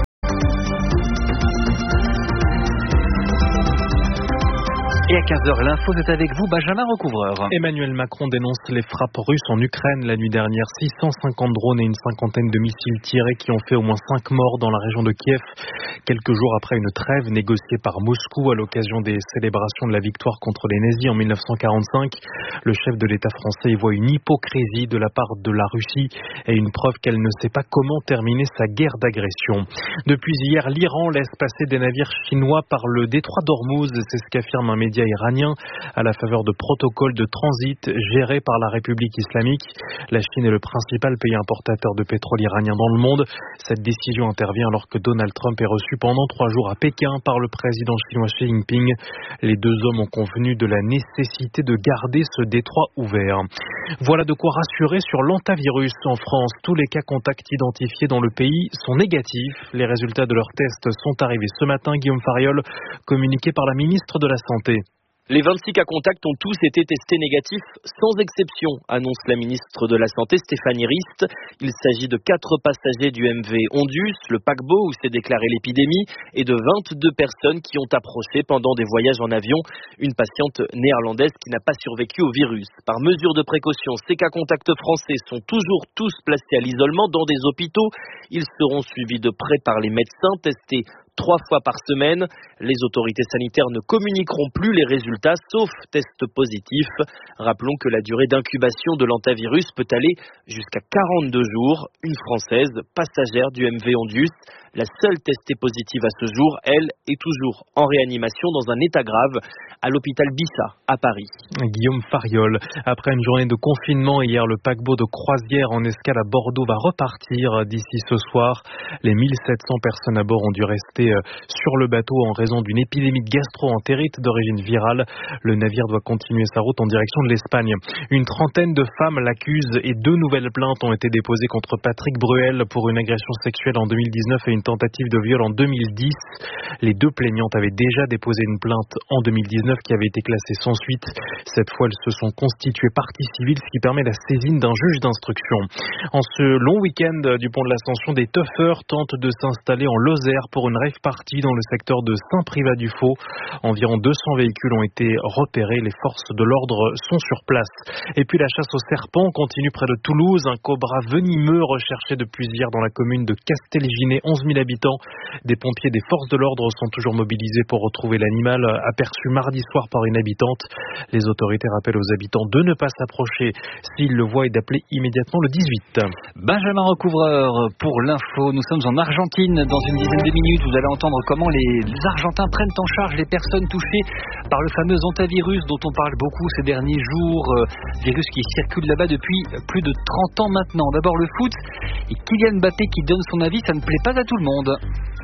Et à 15h, l'info est avec vous, Benjamin Recouvreur. Emmanuel Macron dénonce les frappes russes en Ukraine la nuit dernière. 650 drones et une cinquantaine de missiles tirés qui ont fait au moins 5 morts dans la région de Kiev. Quelques jours après une trêve négociée par Moscou à l'occasion des célébrations de la victoire contre les nazis en 1945, le chef de l'État français y voit une hypocrisie de la part de la Russie et une preuve qu'elle ne sait pas comment terminer sa guerre d'agression. Depuis hier, l'Iran laisse passer des navires chinois par le détroit d'Ormuz. C'est ce qu'affirme un média iranien à la faveur de protocoles de transit gérés par la République islamique. La Chine est le principal pays importateur de pétrole iranien dans le monde. Cette décision intervient alors que Donald Trump est reçu pendant 3 jours à Pékin par le président chinois Xi Jinping. Les deux hommes ont convenu de la nécessité de garder ce détroit ouvert. Voilà de quoi rassurer sur l'hantavirus en France. Tous les cas contacts identifiés dans le pays sont négatifs. Les résultats de leurs tests sont arrivés ce matin. Guillaume Fariol, communiqué par la ministre de la Santé. Les 26 cas contacts ont tous été testés négatifs, sans exception, annonce la ministre de la Santé Stéphanie Rist. Il s'agit de 4 passagers du MV Ondus, le paquebot où s'est déclarée l'épidémie, et de 22 personnes qui ont approché pendant des voyages en avion une patiente néerlandaise qui n'a pas survécu au virus. Par mesure de précaution, ces cas contacts français sont toujours tous placés à l'isolement dans des hôpitaux. Ils seront suivis de près par les médecins, testés 3 fois par semaine. Les autorités sanitaires ne communiqueront plus les résultats, sauf test positif. Rappelons que la durée d'incubation de l'hantavirus peut aller jusqu'à 42 jours. Une Française, passagère du MV Ondus, la seule testée positive à ce jour, elle est toujours en réanimation dans un état grave à l'hôpital Bissa à Paris. Guillaume Fariol. Après une journée de confinement hier, le paquebot de croisière en escale à Bordeaux va repartir d'ici ce soir. Les 1700 personnes à bord ont dû rester sur le bateau en raison d'une épidémie de gastro-entérite d'origine virale. Le navire doit continuer sa route en direction de l'Espagne. Une trentaine de femmes l'accusent et 2 nouvelles plaintes ont été déposées contre Patrick Bruel pour une agression sexuelle en 2019 et une tentative de viol en 2010. Les 2 plaignantes avaient déjà déposé une plainte en 2019 qui avait été classée sans suite. Cette fois, elles se sont constituées partie civile, ce qui permet la saisine d'un juge d'instruction. En ce long week-end du pont de l'Ascension, des teufeurs tentent de s'installer en Lozère pour une rave party dans le secteur de Saint-Privat-du-Faux. Environ 200 véhicules ont été repérés. Les forces de l'ordre sont sur place. Et puis la chasse aux serpents continue près de Toulouse. Un cobra venimeux recherché depuis hier dans la commune de Castelginet, 11 000 habitants. Des pompiers des forces de l'ordre sont toujours mobilisés pour retrouver l'animal aperçu mardi soir par une habitante. Les autorités rappellent aux habitants de ne pas s'approcher s'ils le voient et d'appeler immédiatement le 18. Benjamin Recouvreur pour l'info. Nous sommes en Argentine. Dans une dizaine de minutes, vous allez entendre comment les Argentins prennent en charge les personnes touchées par le fameux hantavirus dont on parle beaucoup ces derniers jours. Virus qui circule là-bas depuis plus de 30 ans maintenant. D'abord le foot et Kylian Mbappé qui donne son avis, ça ne plaît pas à tout le monde.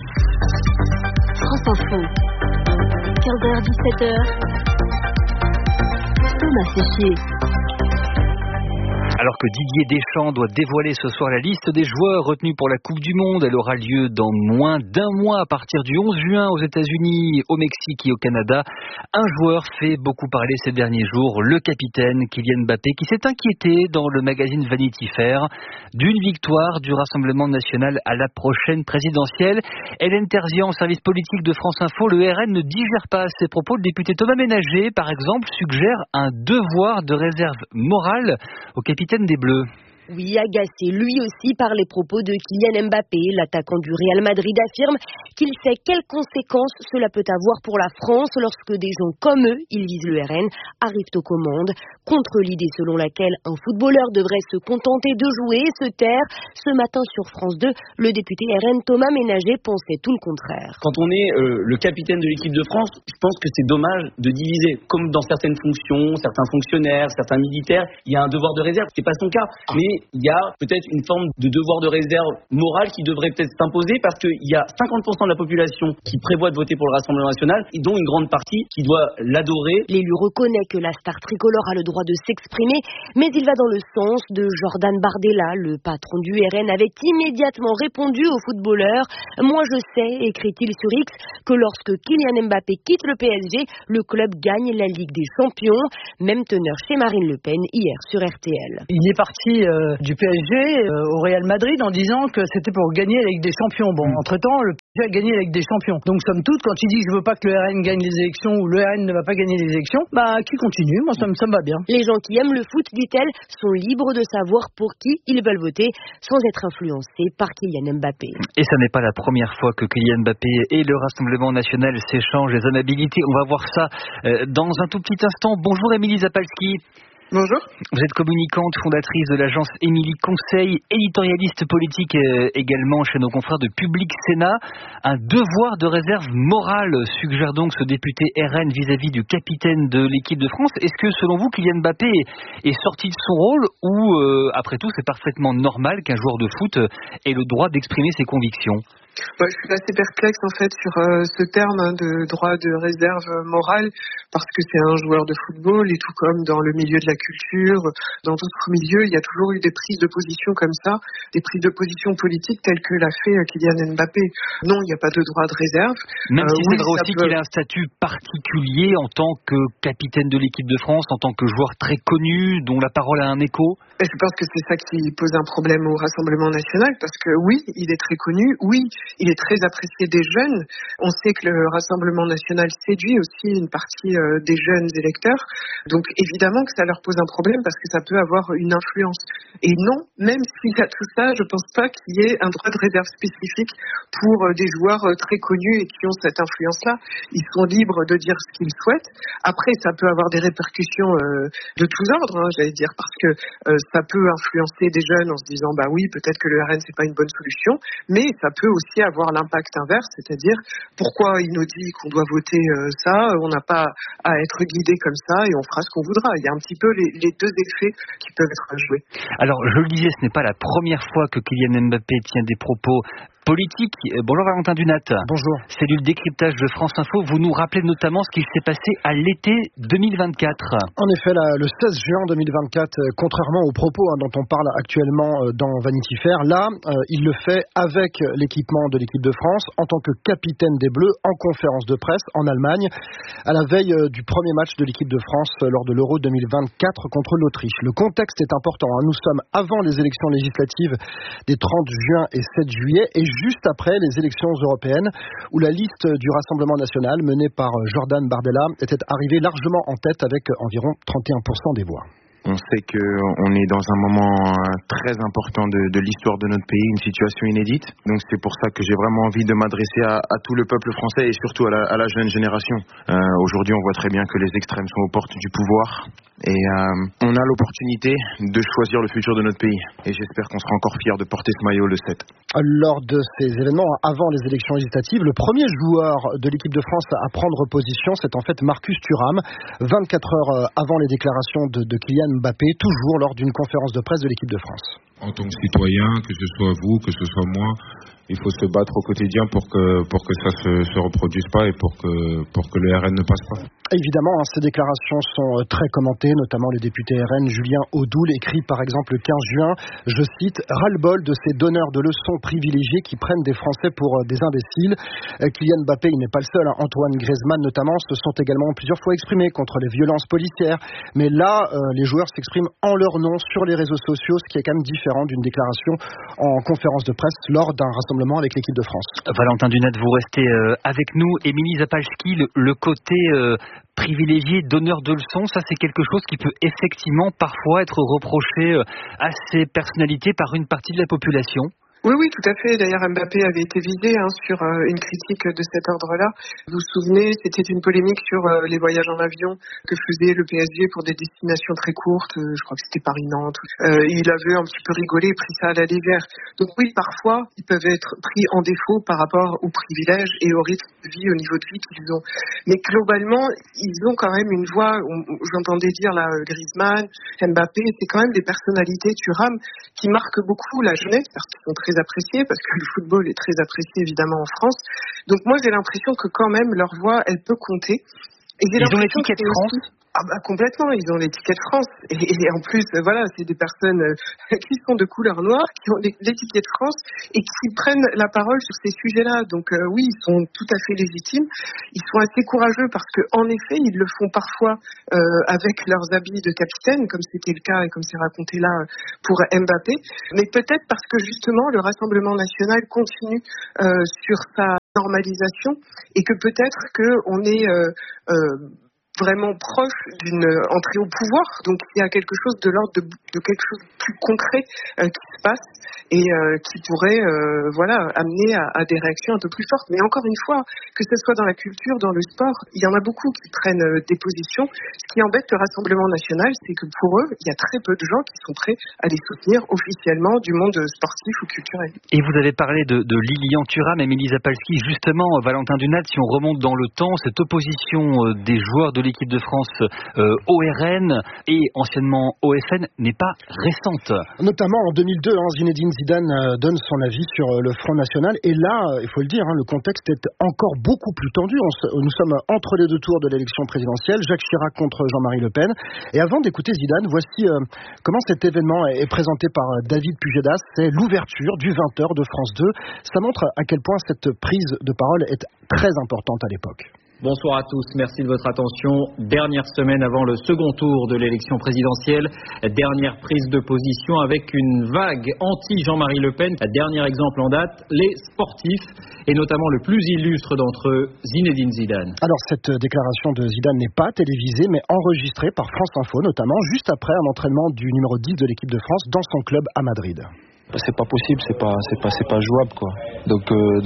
France Info, 15h-17h, Thomas Séchier. Alors que Didier Deschamps doit dévoiler ce soir la liste des joueurs retenus pour la Coupe du Monde, elle aura lieu dans moins d'un mois à partir du 11 juin aux États-Unis, au Mexique et au Canada. Un joueur fait beaucoup parler ces derniers jours, le capitaine Kylian Mbappé, qui s'est inquiété dans le magazine Vanity Fair d'une victoire du Rassemblement national à la prochaine présidentielle. Hélène Terzian, service politique de France Info, le RN ne digère pas ces propos. Le député Thomas Ménager, par exemple, suggère un devoir de réserve morale au capitaine des Bleus. Oui, agacé lui aussi par les propos de Kylian Mbappé, l'attaquant du Real Madrid affirme qu'il sait quelles conséquences cela peut avoir pour la France lorsque des gens comme eux, ils visent le RN, arrivent aux commandes. Contre l'idée selon laquelle un footballeur devrait se contenter de jouer et se taire, ce matin sur France 2, le député RN Thomas Ménager pensait tout le contraire. Quand on est le capitaine de l'équipe de France, je pense que c'est dommage de diviser. Comme dans certaines fonctions, certains fonctionnaires, certains militaires, il y a un devoir de réserve, c'est pas son cas. Mais il y a peut-être une forme de devoir de réserve morale qui devrait peut-être s'imposer parce qu'il y a 50% de la population qui prévoit de voter pour le Rassemblement national et dont une grande partie qui doit l'adorer. L'élu reconnaît que la star tricolore a le droit de s'exprimer, mais il va dans le sens de Jordan Bardella. Le patron du RN avait immédiatement répondu au footballeur. Moi je sais, écrit-il sur X, que lorsque Kylian Mbappé quitte le PSG, le club gagne la Ligue des Champions. Même teneur chez Marine Le Pen hier sur RTL. Il est parti du PSG au Real Madrid en disant que c'était pour gagner la Ligue des Champions. Bon, entre-temps, le PSG a gagné la Ligue des Champions. Donc, somme toute, quand il dit que je veux pas que le RN gagne les élections ou le RN ne va pas gagner les élections, qui continue, moi ça me va bien. Les gens qui aiment le foot, dit-elle, sont libres de savoir pour qui ils veulent voter sans être influencés par Kylian Mbappé. Et ça n'est pas la première fois que Kylian Mbappé et le Rassemblement national s'échangent les amabilités. On va voir ça dans un tout petit instant. Bonjour Émilie Zapalski. Bonjour. Vous êtes communicante, fondatrice de l'agence Émilie Conseil, éditorialiste politique également chez nos confrères de Public Sénat. Un devoir de réserve morale suggère donc ce député RN vis-à-vis du capitaine de l'équipe de France. Est-ce que selon vous, Kylian Mbappé est sorti de son rôle ou après tout c'est parfaitement normal qu'un joueur de foot ait le droit d'exprimer ses convictions ? Je suis assez perplexe en fait sur ce terme de droit de réserve morale parce que c'est un joueur de football et tout comme dans le milieu de la culture, dans d'autres milieux, il y a toujours eu des prises de position comme ça, des prises de position politiques telles que l'a fait Kylian Mbappé. Non, il n'y a pas de droit de réserve. Même si c'est vrai aussi qu'il a un statut particulier en tant que capitaine de l'équipe de France, en tant que joueur très connu, dont la parole a un écho. Et je pense que c'est ça qui pose un problème au Rassemblement national parce que oui, il est très connu, oui, il est très apprécié des jeunes. On sait que le Rassemblement national séduit aussi une partie des jeunes électeurs. Donc évidemment que ça leur pose un problème parce que ça peut avoir une influence. Et non, même s'il y a tout ça, je ne pense pas qu'il y ait un droit de réserve spécifique pour des joueurs très connus et qui ont cette influence-là. Ils sont libres de dire ce qu'ils souhaitent. Après, ça peut avoir des répercussions de tous ordres, j'allais dire, parce que ça peut influencer des jeunes en se disant bah oui, peut-être que le RN c'est pas une bonne solution, mais ça peut aussi avoir l'impact inverse, c'est-à-dire pourquoi il nous dit qu'on doit voter ça, on n'a pas à être guidé comme ça et on fera ce qu'on voudra. Il y a un petit peu les deux effets qui peuvent être joués. Alors je le disais, ce n'est pas la première fois que Kylian Mbappé tient des propos politique. Bonjour Valentin Dunat. Bonjour. Cellule décryptage de France Info. Vous nous rappelez notamment ce qui s'est passé à l'été 2024. En effet, le 16 juin 2024, contrairement aux propos dont on parle actuellement dans Vanity Fair, là, il le fait avec l'équipement de l'équipe de France en tant que capitaine des Bleus en conférence de presse en Allemagne à la veille du premier match de l'équipe de France lors de l'Euro 2024 contre l'Autriche. Le contexte est important. Nous sommes avant les élections législatives des 30 juin et 7 juillet et juste après les élections européennes où la liste du Rassemblement national menée par Jordan Bardella était arrivée largement en tête avec environ 31% des voix. On sait qu'on est dans un moment très important de l'histoire de notre pays, une situation inédite. Donc c'est pour ça que j'ai vraiment envie de m'adresser à tout le peuple français et surtout à la jeune génération. Aujourd'hui, on voit très bien que les extrêmes sont aux portes du pouvoir. Et on a l'opportunité de choisir le futur de notre pays. Et j'espère qu'on sera encore fiers de porter ce maillot le 7. Lors de ces événements, avant les élections législatives, le premier joueur de l'équipe de France à prendre position, c'est en fait Marcus Thuram, 24 heures avant les déclarations de Kylian Mbappé, toujours lors d'une conférence de presse de l'équipe de France. En tant que citoyen, que ce soit vous, que ce soit moi, Il faut se battre au quotidien pour que ça se reproduise pas et pour que le RN ne passe pas. Évidemment, ces déclarations sont très commentées, notamment le député RN Julien Audoul écrit par exemple le 15 juin, je cite, « ras-le-bol de ces donneurs de leçons privilégiés qui prennent des Français pour des imbéciles ». Kylian Mbappé, il n'est pas le seul, Antoine Griezmann notamment, se sont également plusieurs fois exprimés contre les violences policières. Mais là, les joueurs s'expriment en leur nom sur les réseaux sociaux, ce qui est quand même différent d'une déclaration en conférence de presse lors d'un rassemblement avec l'équipe de France. Valentin Dunat, vous restez avec nous. Émilie Zapalski, le côté privilégié, donneur de leçons, ça c'est quelque chose qui peut effectivement parfois être reproché à ces personnalités par une partie de la population. Oui, tout à fait. D'ailleurs, Mbappé avait été visé sur une critique de cet ordre-là. Vous vous souvenez, c'était une polémique sur les voyages en avion que faisait le PSG pour des destinations très courtes. Je crois que c'était Paris-Nantes. Il avait un petit peu rigolé, pris ça à la légère. Donc oui, parfois, ils peuvent être pris en défaut par rapport aux privilèges et au rythme de vie, au niveau de vie qu'ils ont. Mais globalement, ils ont quand même une voix. J'entendais dire là, Griezmann, Mbappé, c'est quand même des personnalités, Thuram, qui marquent beaucoup la jeunesse parce qu'ils sont très appréciés, parce que le football est très apprécié évidemment en France. Donc moi j'ai l'impression que quand même leur voix elle peut compter. Et ils ont l'étiquette France. Complètement, ils ont l'étiquette France et en plus voilà, c'est des personnes qui sont de couleur noire, qui ont l'étiquette France et qui prennent la parole sur ces sujets-là. Donc oui, ils sont tout à fait légitimes. Ils sont assez courageux parce que en effet, ils le font parfois avec leurs habits de capitaine, comme c'était le cas et comme c'est raconté là pour Mbappé. Mais peut-être parce que justement le Rassemblement national continue sur sa normalisation et que peut-être qu'on est vraiment proche d'une entrée au pouvoir, donc il y a quelque chose de l'ordre de quelque chose de plus concret qui se passe et qui pourrait amener à des réactions un peu plus fortes. Mais encore une fois, que ce soit dans la culture, dans le sport, il y en a beaucoup qui prennent des positions. Ce qui embête le Rassemblement national, c'est que pour eux, il y a très peu de gens qui sont prêts à les soutenir officiellement du monde sportif ou culturel. Et vous avez parlé de Lilian Thuram, Émilie Zapalski, justement, Valentin Dunat, si on remonte dans le temps, cette opposition des joueurs de l'équipe de France au RN et anciennement au FN n'est pas récente. Notamment en 2002, Zinedine Zidane donne son avis sur le Front National et là, il faut le dire, le contexte est encore beaucoup plus tendu. Nous sommes entre les deux tours de l'élection présidentielle, Jacques Chirac contre Jean-Marie Le Pen. Et avant d'écouter Zidane, voici comment cet événement est présenté par David Pujadas. C'est l'ouverture du 20h de France 2. Ça montre à quel point cette prise de parole est très importante à l'époque. Bonsoir à tous, merci de votre attention. Dernière semaine avant le second tour de l'élection présidentielle, dernière prise de position avec une vague anti-Jean-Marie Le Pen. Dernier exemple en date, les sportifs et notamment le plus illustre d'entre eux, Zinedine Zidane. Alors cette déclaration de Zidane n'est pas télévisée mais enregistrée par France Info notamment juste après un entraînement du numéro 10 de l'équipe de France dans son club à Madrid. C'est pas possible, c'est pas jouable quoi. Donc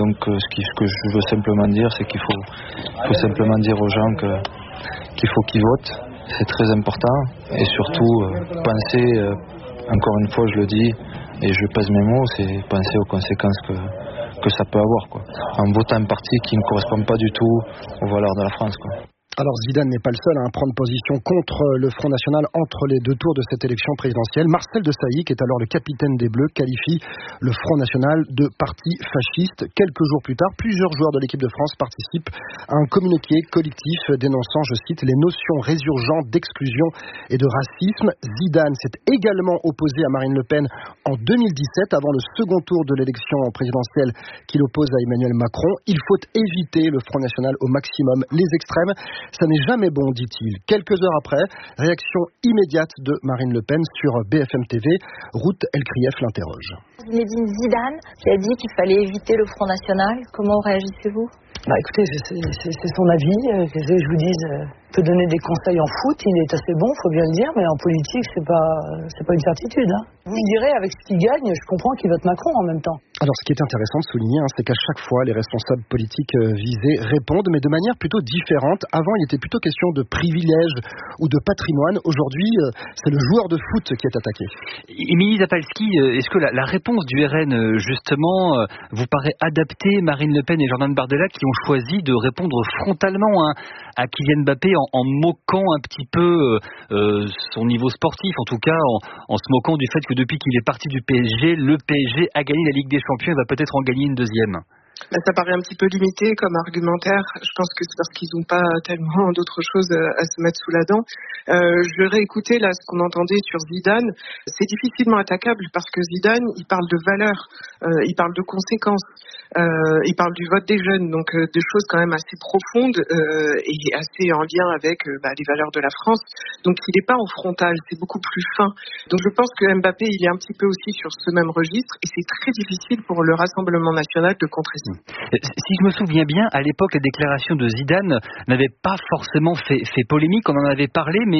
ce que je veux simplement dire, c'est qu'il faut simplement dire aux gens qu'il faut qu'ils votent. C'est très important et surtout penser, encore une fois je le dis et je pèse mes mots, c'est penser aux conséquences que ça peut avoir quoi. En votant un parti qui ne correspond pas du tout aux valeurs de la France quoi. Alors Zidane n'est pas le seul à prendre position contre le Front National entre les deux tours de cette élection présidentielle. Marcel Desailly, qui est alors le capitaine des Bleus, qualifie le Front National de parti fasciste. Quelques jours plus tard, plusieurs joueurs de l'équipe de France participent à un communiqué collectif dénonçant, je cite, les notions résurgentes d'exclusion et de racisme. Zidane s'est également opposé à Marine Le Pen en 2017, avant le second tour de l'élection présidentielle qu'il oppose à Emmanuel Macron. Il faut éviter le Front National au maximum. Les extrêmes, ça n'est jamais bon, dit-il. Quelques heures après, réaction immédiate de Marine Le Pen sur BFM TV. Ruth Elkrief l'interroge. Zinedine Zidane qui a dit qu'il fallait éviter le Front National. Comment réagissez-vous ? Écoutez, c'est son avis. Je vous dis, peut donner des conseils en foot, il est assez bon, faut bien le dire, mais en politique, c'est pas une certitude. Vous me direz, avec ce qu'il gagne, je comprends qu'il vote Macron en même temps. Alors, ce qui est intéressant de souligner, c'est qu'à chaque fois, les responsables politiques visés répondent, mais de manière plutôt différente. Avant, il était plutôt question de privilèges ou de patrimoine. Aujourd'hui, c'est le joueur de foot qui est attaqué. Émilie Zapalski, est-ce que la réponse du RN, justement, vous paraît adaptée? Marine Le Pen et Jordan Bardella qui ont choisi de répondre frontalement à Kylian Mbappé en moquant un petit peu son niveau sportif, en tout cas en se moquant du fait que depuis qu'il est parti du PSG, le PSG a gagné la Ligue des Champions et va peut-être en gagner une deuxième. Ça paraît un petit peu limité comme argumentaire. Je pense que c'est parce qu'ils n'ont pas tellement d'autres choses à se mettre sous la dent. Je réécoutais là ce qu'on entendait sur Zidane. C'est difficilement attaquable parce que Zidane, il parle de valeurs, il parle de conséquences, il parle du vote des jeunes, donc des choses quand même assez profondes et assez en lien avec les valeurs de la France. Donc il n'est pas en frontal, c'est beaucoup plus fin. Donc je pense que Mbappé, il est un petit peu aussi sur ce même registre et c'est très difficile pour le Rassemblement national de contrer ça. Si je me souviens bien, à l'époque, la déclaration de Zidane n'avait pas forcément fait polémique. On en avait parlé, mais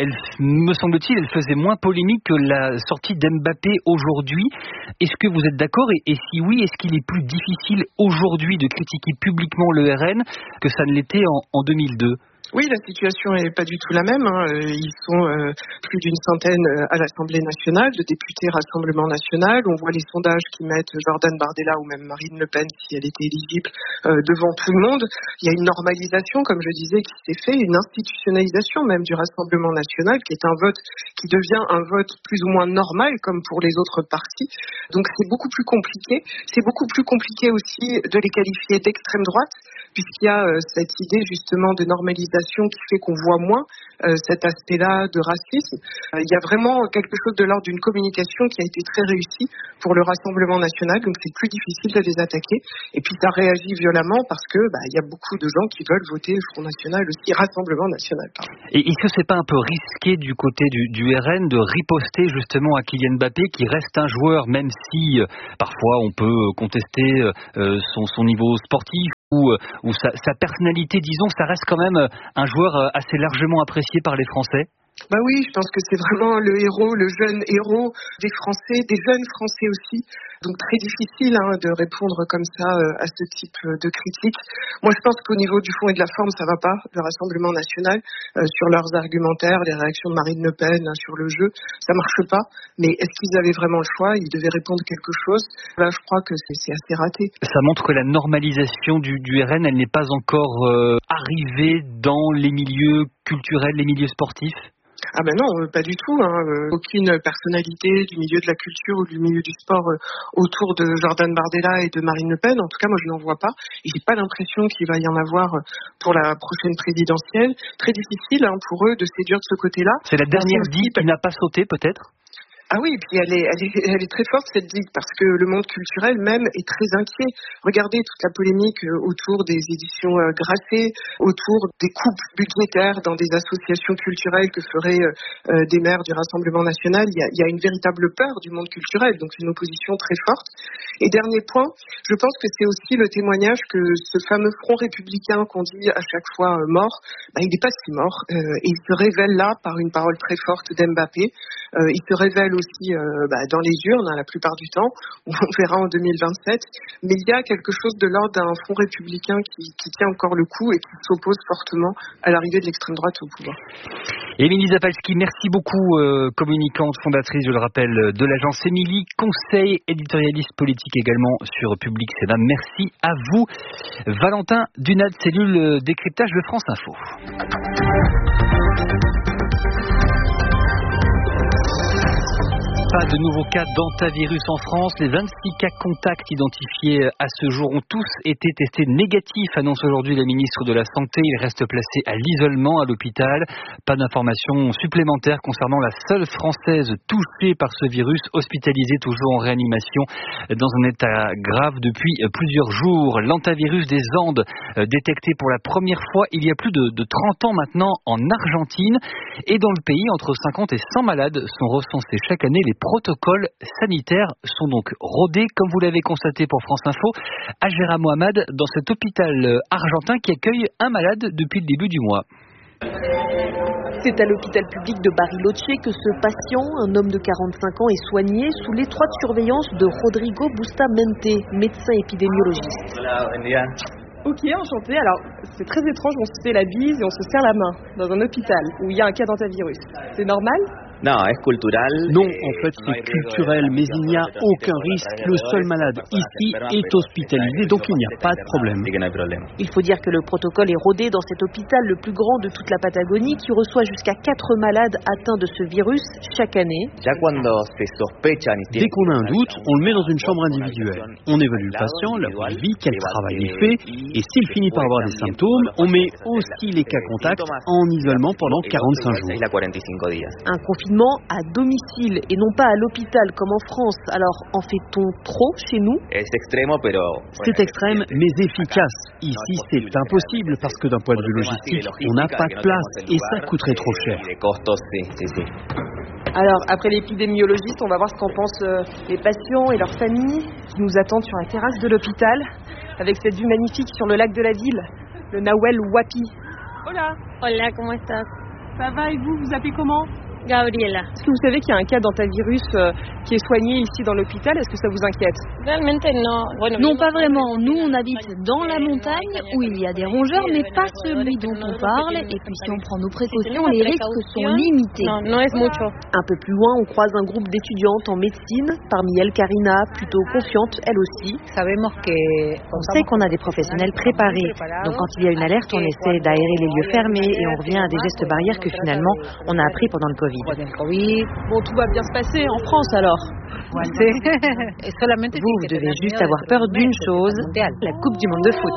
me semble-t-il, elle faisait moins polémique que la sortie d'Mbappé aujourd'hui. Est-ce que vous êtes d'accord ? Et si oui, est-ce qu'il est plus difficile aujourd'hui de critiquer publiquement le RN que ça ne l'était en 2002 ? Oui, la situation est pas du tout la même. Ils sont plus d'une centaine à l'Assemblée nationale, de députés Rassemblement national. On voit les sondages qui mettent Jordan Bardella ou même Marine Le Pen, si elle était éligible, devant tout le monde. Il y a une normalisation, comme je disais, qui s'est fait, une institutionnalisation même du Rassemblement national, qui est un vote qui devient un vote plus ou moins normal, comme pour les autres partis. Donc c'est beaucoup plus compliqué. C'est beaucoup plus compliqué aussi de les qualifier d'extrême droite, puisqu'il y a cette idée justement de normalisation qui fait qu'on voit moins cet aspect-là de racisme. Il y a vraiment quelque chose de l'ordre d'une communication qui a été très réussie pour le Rassemblement national, donc c'est plus difficile de les attaquer. Et puis ça réagit violemment parce que il y a beaucoup de gens qui veulent voter Front National aussi, Rassemblement national. Et est-ce que c'est pas un peu risqué du côté du RN de riposter justement à Kylian Mbappé, qui reste un joueur, même si parfois on peut contester son niveau sportif ou sa personnalité, disons, ça reste quand même un joueur assez largement apprécié par les Français? Oui, je pense que c'est vraiment le héros, le jeune héros des Français, des jeunes Français aussi. Donc très difficile de répondre comme ça à ce type de critique. Moi, je pense qu'au niveau du fond et de la forme, ça va pas. Le Rassemblement national, sur leurs argumentaires, les réactions de Marine Le Pen sur le jeu, ça marche pas. Mais est-ce qu'ils avaient vraiment le choix? Ils devaient répondre quelque chose. Là, je crois que c'est assez raté. Ça montre que la normalisation du RN, elle n'est pas encore arrivée dans les milieux culturels, les milieux sportifs? Non, pas du tout. Aucune personnalité du milieu de la culture ou du milieu du sport autour de Jordan Bardella et de Marine Le Pen. En tout cas, moi, je n'en vois pas. Et j'ai pas l'impression qu'il va y en avoir pour la prochaine présidentielle. Très difficile pour eux de séduire de ce côté-là. C'est la dernière digue qui n'a pas sauté, peut-être? Ah oui, et puis elle est très forte, cette digue, parce que le monde culturel même est très inquiet. Regardez toute la polémique autour des éditions Grasset, autour des coupes budgétaires dans des associations culturelles que feraient des maires du Rassemblement national. Il y a une véritable peur du monde culturel, donc c'est une opposition très forte. Et dernier point, je pense que c'est aussi le témoignage que ce fameux front républicain qu'on dit à chaque fois mort, il n'est pas si mort. Et il se révèle là par une parole très forte d'Mbappé. Il se révèle aussi dans les urnes la plupart du temps. On verra en 2027. Mais il y a quelque chose de l'ordre d'un front républicain qui tient encore le coup et qui s'oppose fortement à l'arrivée de l'extrême droite au pouvoir. Émilie Zapalski, merci beaucoup, communicante, fondatrice, je le rappelle, de l'agence Émilie, conseil éditorialiste politique également sur Public Sénat. Merci à vous. Valentin Dunad, cellule décryptage de France Info. Pas de nouveaux cas d'hantavirus en France. Les 26 cas contacts identifiés à ce jour ont tous été testés négatifs, annonce aujourd'hui la ministre de la Santé. Il reste placé à l'isolement à l'hôpital. Pas d'informations supplémentaires concernant la seule Française touchée par ce virus, hospitalisée toujours en réanimation dans un état grave depuis plusieurs jours. L'hantavirus des Andes, détecté pour la première fois il y a plus de 30 ans maintenant en Argentine. Et dans le pays, entre 50 et 100 malades sont recensés chaque année. Les protocoles sanitaires sont donc rodés, comme vous l'avez constaté pour France Info, Agera Mohamed, dans cet hôpital argentin qui accueille un malade depuis le début du mois. C'est à l'hôpital public de Bariloche que ce patient, un homme de 45 ans, est soigné sous l'étroite surveillance de Rodrigo Bustamante, médecin épidémiologiste. Ok, enchanté. Alors, c'est très étrange, on se fait la bise et on se serre la main dans un hôpital où il y a un cas d'hantavirus. C'est normal ? Non, en fait c'est culturel, mais il n'y a aucun risque. Le seul malade ici est hospitalisé, donc il n'y a pas de problème. Il faut dire que le protocole est rodé dans cet hôpital le plus grand de toute la Patagonie qui reçoit jusqu'à 4 malades atteints de ce virus chaque année. Dès qu'on a un doute, on le met dans une chambre individuelle. On évalue le patient, la où il vit, quel travail il fait, et s'il finit par avoir des symptômes, on met aussi les cas contacts en isolement pendant 45 jours. Un confinement à domicile et non pas à l'hôpital comme en France. Alors, en fait-on trop chez nous? C'est extrême, mais efficace. Ici, c'est impossible parce que d'un point de vue logistique, on n'a pas de place et ça coûterait trop cher. Alors, après l'épidémiologiste, on va voir ce qu'en pensent les patients et leurs familles qui nous attendent sur la terrasse de l'hôpital avec cette vue magnifique sur le lac de la ville, le Nahuel Huapi. Hola. Hola, ¿cómo estás? Ça va et vous appelez comment? Gabriela. Est-ce que vous savez qu'il y a un cas d'hantavirus qui est soigné ici dans l'hôpital? Est-ce que ça vous inquiète? Non, pas vraiment. Nous, on habite dans la montagne où il y a des rongeurs, mais pas celui dont on parle. Et puis si on prend nos précautions, les risques sont limités. Un peu plus loin, on croise un groupe d'étudiantes en médecine. Parmi elles, Karina, plutôt confiante, elle aussi. On sait qu'on a des professionnels préparés. Donc quand il y a une alerte, on essaie d'aérer les lieux fermés et on revient à des gestes barrières que finalement, on a appris pendant le Covid. Bon, tout va bien se passer en France alors. Vous devez juste avoir peur d'une chose, la Coupe du Monde de foot.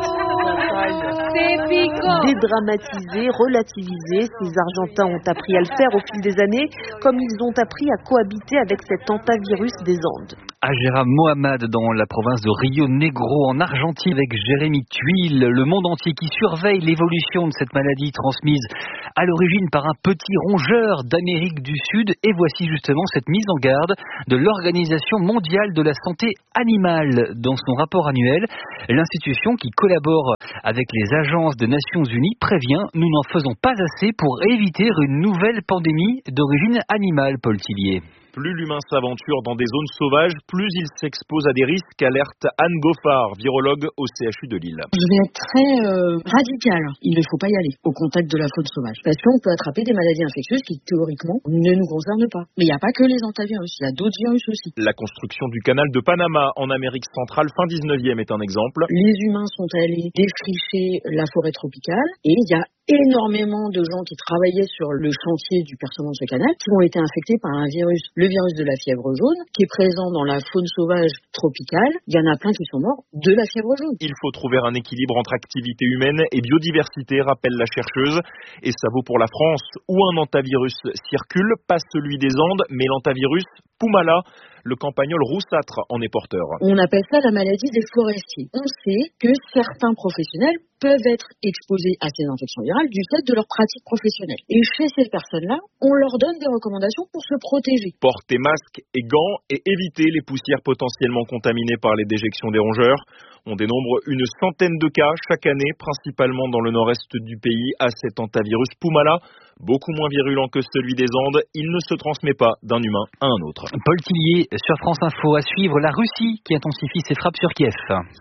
Dédramatiser, relativiser, ces Argentins ont appris à le faire au fil des années, comme ils ont appris à cohabiter avec cet hantavirus des Andes. Agera Mohamed dans la province de Rio Negro en Argentine avec Jérémy Tuile, le monde entier qui surveille l'évolution de cette maladie transmise à l'origine par un petit rongeur d'Amérique du Sud. Et voici justement cette mise en garde de l'Organisation mondiale de la santé animale dans son rapport annuel. L'institution qui collabore avec les agences des Nations Unies prévient: nous n'en faisons pas assez pour éviter une nouvelle pandémie d'origine animale, Paul Tillier. Plus l'humain s'aventure dans des zones sauvages, plus il s'expose à des risques, alerte Anne Goffard, virologue au CHU de Lille. Je vais être très radicale. Il ne faut pas y aller au contact de la faune sauvage. Parce qu'on peut attraper des maladies infectieuses qui, théoriquement, ne nous concernent pas. Mais il n'y a pas que les hantavirus, il y a d'autres virus aussi. La construction du canal de Panama en Amérique centrale, fin 19e, est un exemple. Les humains sont allés défricher la forêt tropicale et il y a énormément de gens qui travaillaient sur le chantier du percement de ce canal qui ont été infectés par un virus, le virus de la fièvre jaune, qui est présent dans la faune sauvage tropicale. Il y en a plein qui sont morts de la fièvre jaune. Il faut trouver un équilibre entre activité humaine et biodiversité, rappelle la chercheuse. Et ça vaut pour la France, où un hantavirus circule, pas celui des Andes, mais l'hantavirus Pumala. Le campagnol roussâtre en est porteur. On appelle ça la maladie des forestiers. On sait que certains professionnels peuvent être exposés à ces infections virales du fait de leur pratique professionnelle. Et chez ces personnes-là, on leur donne des recommandations pour se protéger. Porter masque et gants et éviter les poussières potentiellement contaminées par les déjections des rongeurs. On dénombre une centaine de cas chaque année, principalement dans le nord-est du pays, à cet hantavirus Pumala. Beaucoup moins virulent que celui des Andes, il ne se transmet pas d'un humain à un autre. Paul Tillier sur France Info, à suivre la Russie qui intensifie ses frappes sur Kiev.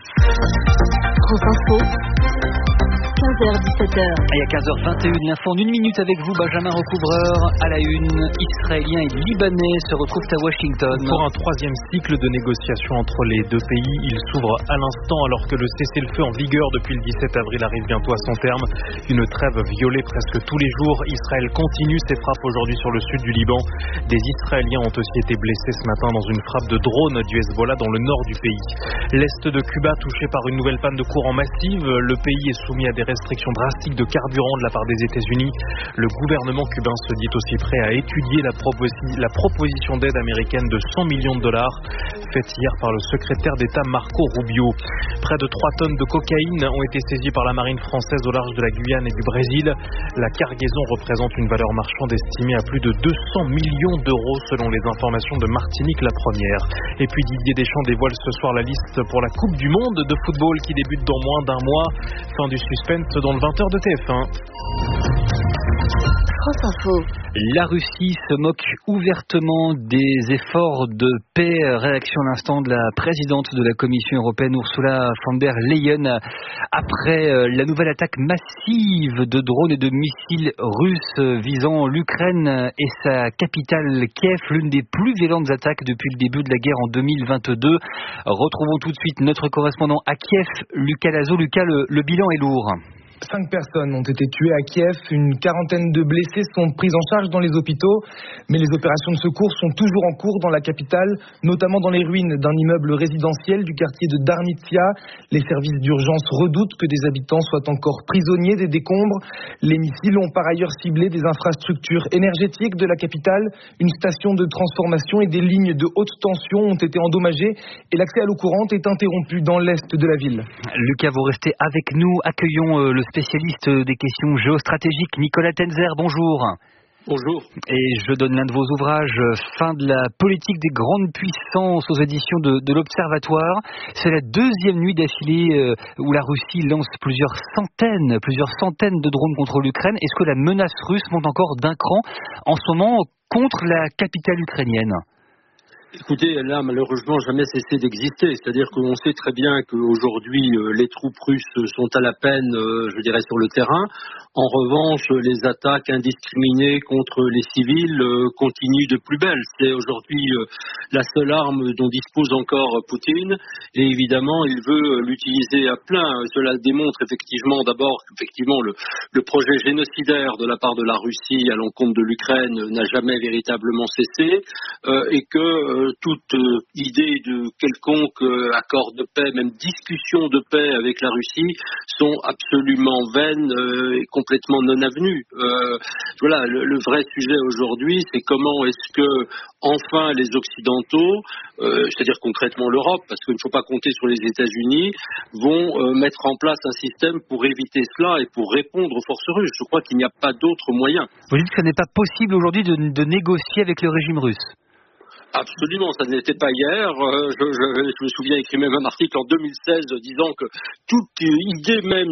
France Info. 15h-17h. Et à 15h21, l'info en 1 minute avec vous, Benjamin Recouvreur. À la une, Israéliens et Libanais se retrouvent à Washington. Pour un troisième cycle de négociations entre les deux pays, il s'ouvre à l'instant alors que le cessez-le-feu en vigueur depuis le 17 avril arrive bientôt à son terme. Une trêve violée presque tous les jours. Israël continue ses frappes aujourd'hui sur le sud du Liban. Des Israéliens ont aussi été blessés ce matin dans une frappe de drone du Hezbollah dans le nord du pays. L'est de Cuba touché par une nouvelle panne de courant massive. Le pays est soumis à des restrictions drastiques de carburant de la part des États-Unis. Le gouvernement cubain se dit aussi prêt à étudier la proposition d'aide américaine de 100 millions de dollars faite hier par le secrétaire d'État Marco Rubio. Près de 3 tonnes de cocaïne ont été saisies par la marine française au large de la Guyane et du Brésil. La cargaison représente une valeur marchande estimée à plus de 200 millions d'euros selon les informations de Martinique la Première. Et puis Didier Deschamps dévoile ce soir la liste pour la Coupe du Monde de football qui débute dans moins d'un mois. Fin du suspense dans le 20h de TF1. France Info. La Russie se moque ouvertement des efforts de paix. Réaction à l'instant de la présidente de la Commission européenne, Ursula von der Leyen, après la nouvelle attaque massive de drones et de missiles russes visant l'Ukraine et sa capitale Kiev, l'une des plus violentes attaques depuis le début de la guerre en 2022. Retrouvons tout de suite notre correspondant à Kiev, Lucas Lazo. Lucas, le bilan est lourd. 5 personnes ont été tuées à Kiev, une quarantaine de blessés sont pris en charge dans les hôpitaux, mais les opérations de secours sont toujours en cours dans la capitale, notamment dans les ruines d'un immeuble résidentiel du quartier de Darnitsia. Les services d'urgence redoutent que des habitants soient encore prisonniers des décombres. Les missiles ont par ailleurs ciblé des infrastructures énergétiques de la capitale. Une station de transformation et des lignes de haute tension ont été endommagées et l'accès à l'eau courante est interrompu dans l'est de la ville. Lucas, vous restez avec nous. Accueillons le spécialiste des questions géostratégiques, Nicolas Tenzer, bonjour. Bonjour. Et je donne l'un de vos ouvrages, Fin de la politique des grandes puissances, aux éditions de l'Observatoire. C'est la deuxième nuit d'affilée où la Russie lance plusieurs centaines de drones contre l'Ukraine. Est-ce que la menace russe monte encore d'un cran en ce moment contre la capitale ukrainienne ? Écoutez, elle n'a malheureusement jamais cessé d'exister. C'est-à-dire qu'on sait très bien qu'aujourd'hui, les troupes russes sont à la peine, je dirais, sur le terrain. En revanche, les attaques indiscriminées contre les civils continuent de plus belle. C'est aujourd'hui la seule arme dont dispose encore Poutine. Et évidemment, il veut l'utiliser à plein. Cela démontre effectivement, d'abord, qu'effectivement, le projet génocidaire de la part de la Russie à l'encontre de l'Ukraine n'a jamais véritablement cessé. Et que toute idée de quelconque accord de paix, même discussion de paix avec la Russie, sont absolument vaines et complètement non avenues. Voilà, le vrai sujet aujourd'hui, c'est comment est-ce que enfin les Occidentaux, c'est-à-dire concrètement l'Europe, parce qu'il ne faut pas compter sur les États-Unis, vont mettre en place un système pour éviter cela et pour répondre aux forces russes. Je crois qu'il n'y a pas d'autre moyen. Vous dites que ce n'est pas possible aujourd'hui de négocier avec le régime russe ? Absolument, ça n'était pas hier. Je me souviens écrit même un article en 2016 disant que toute idée même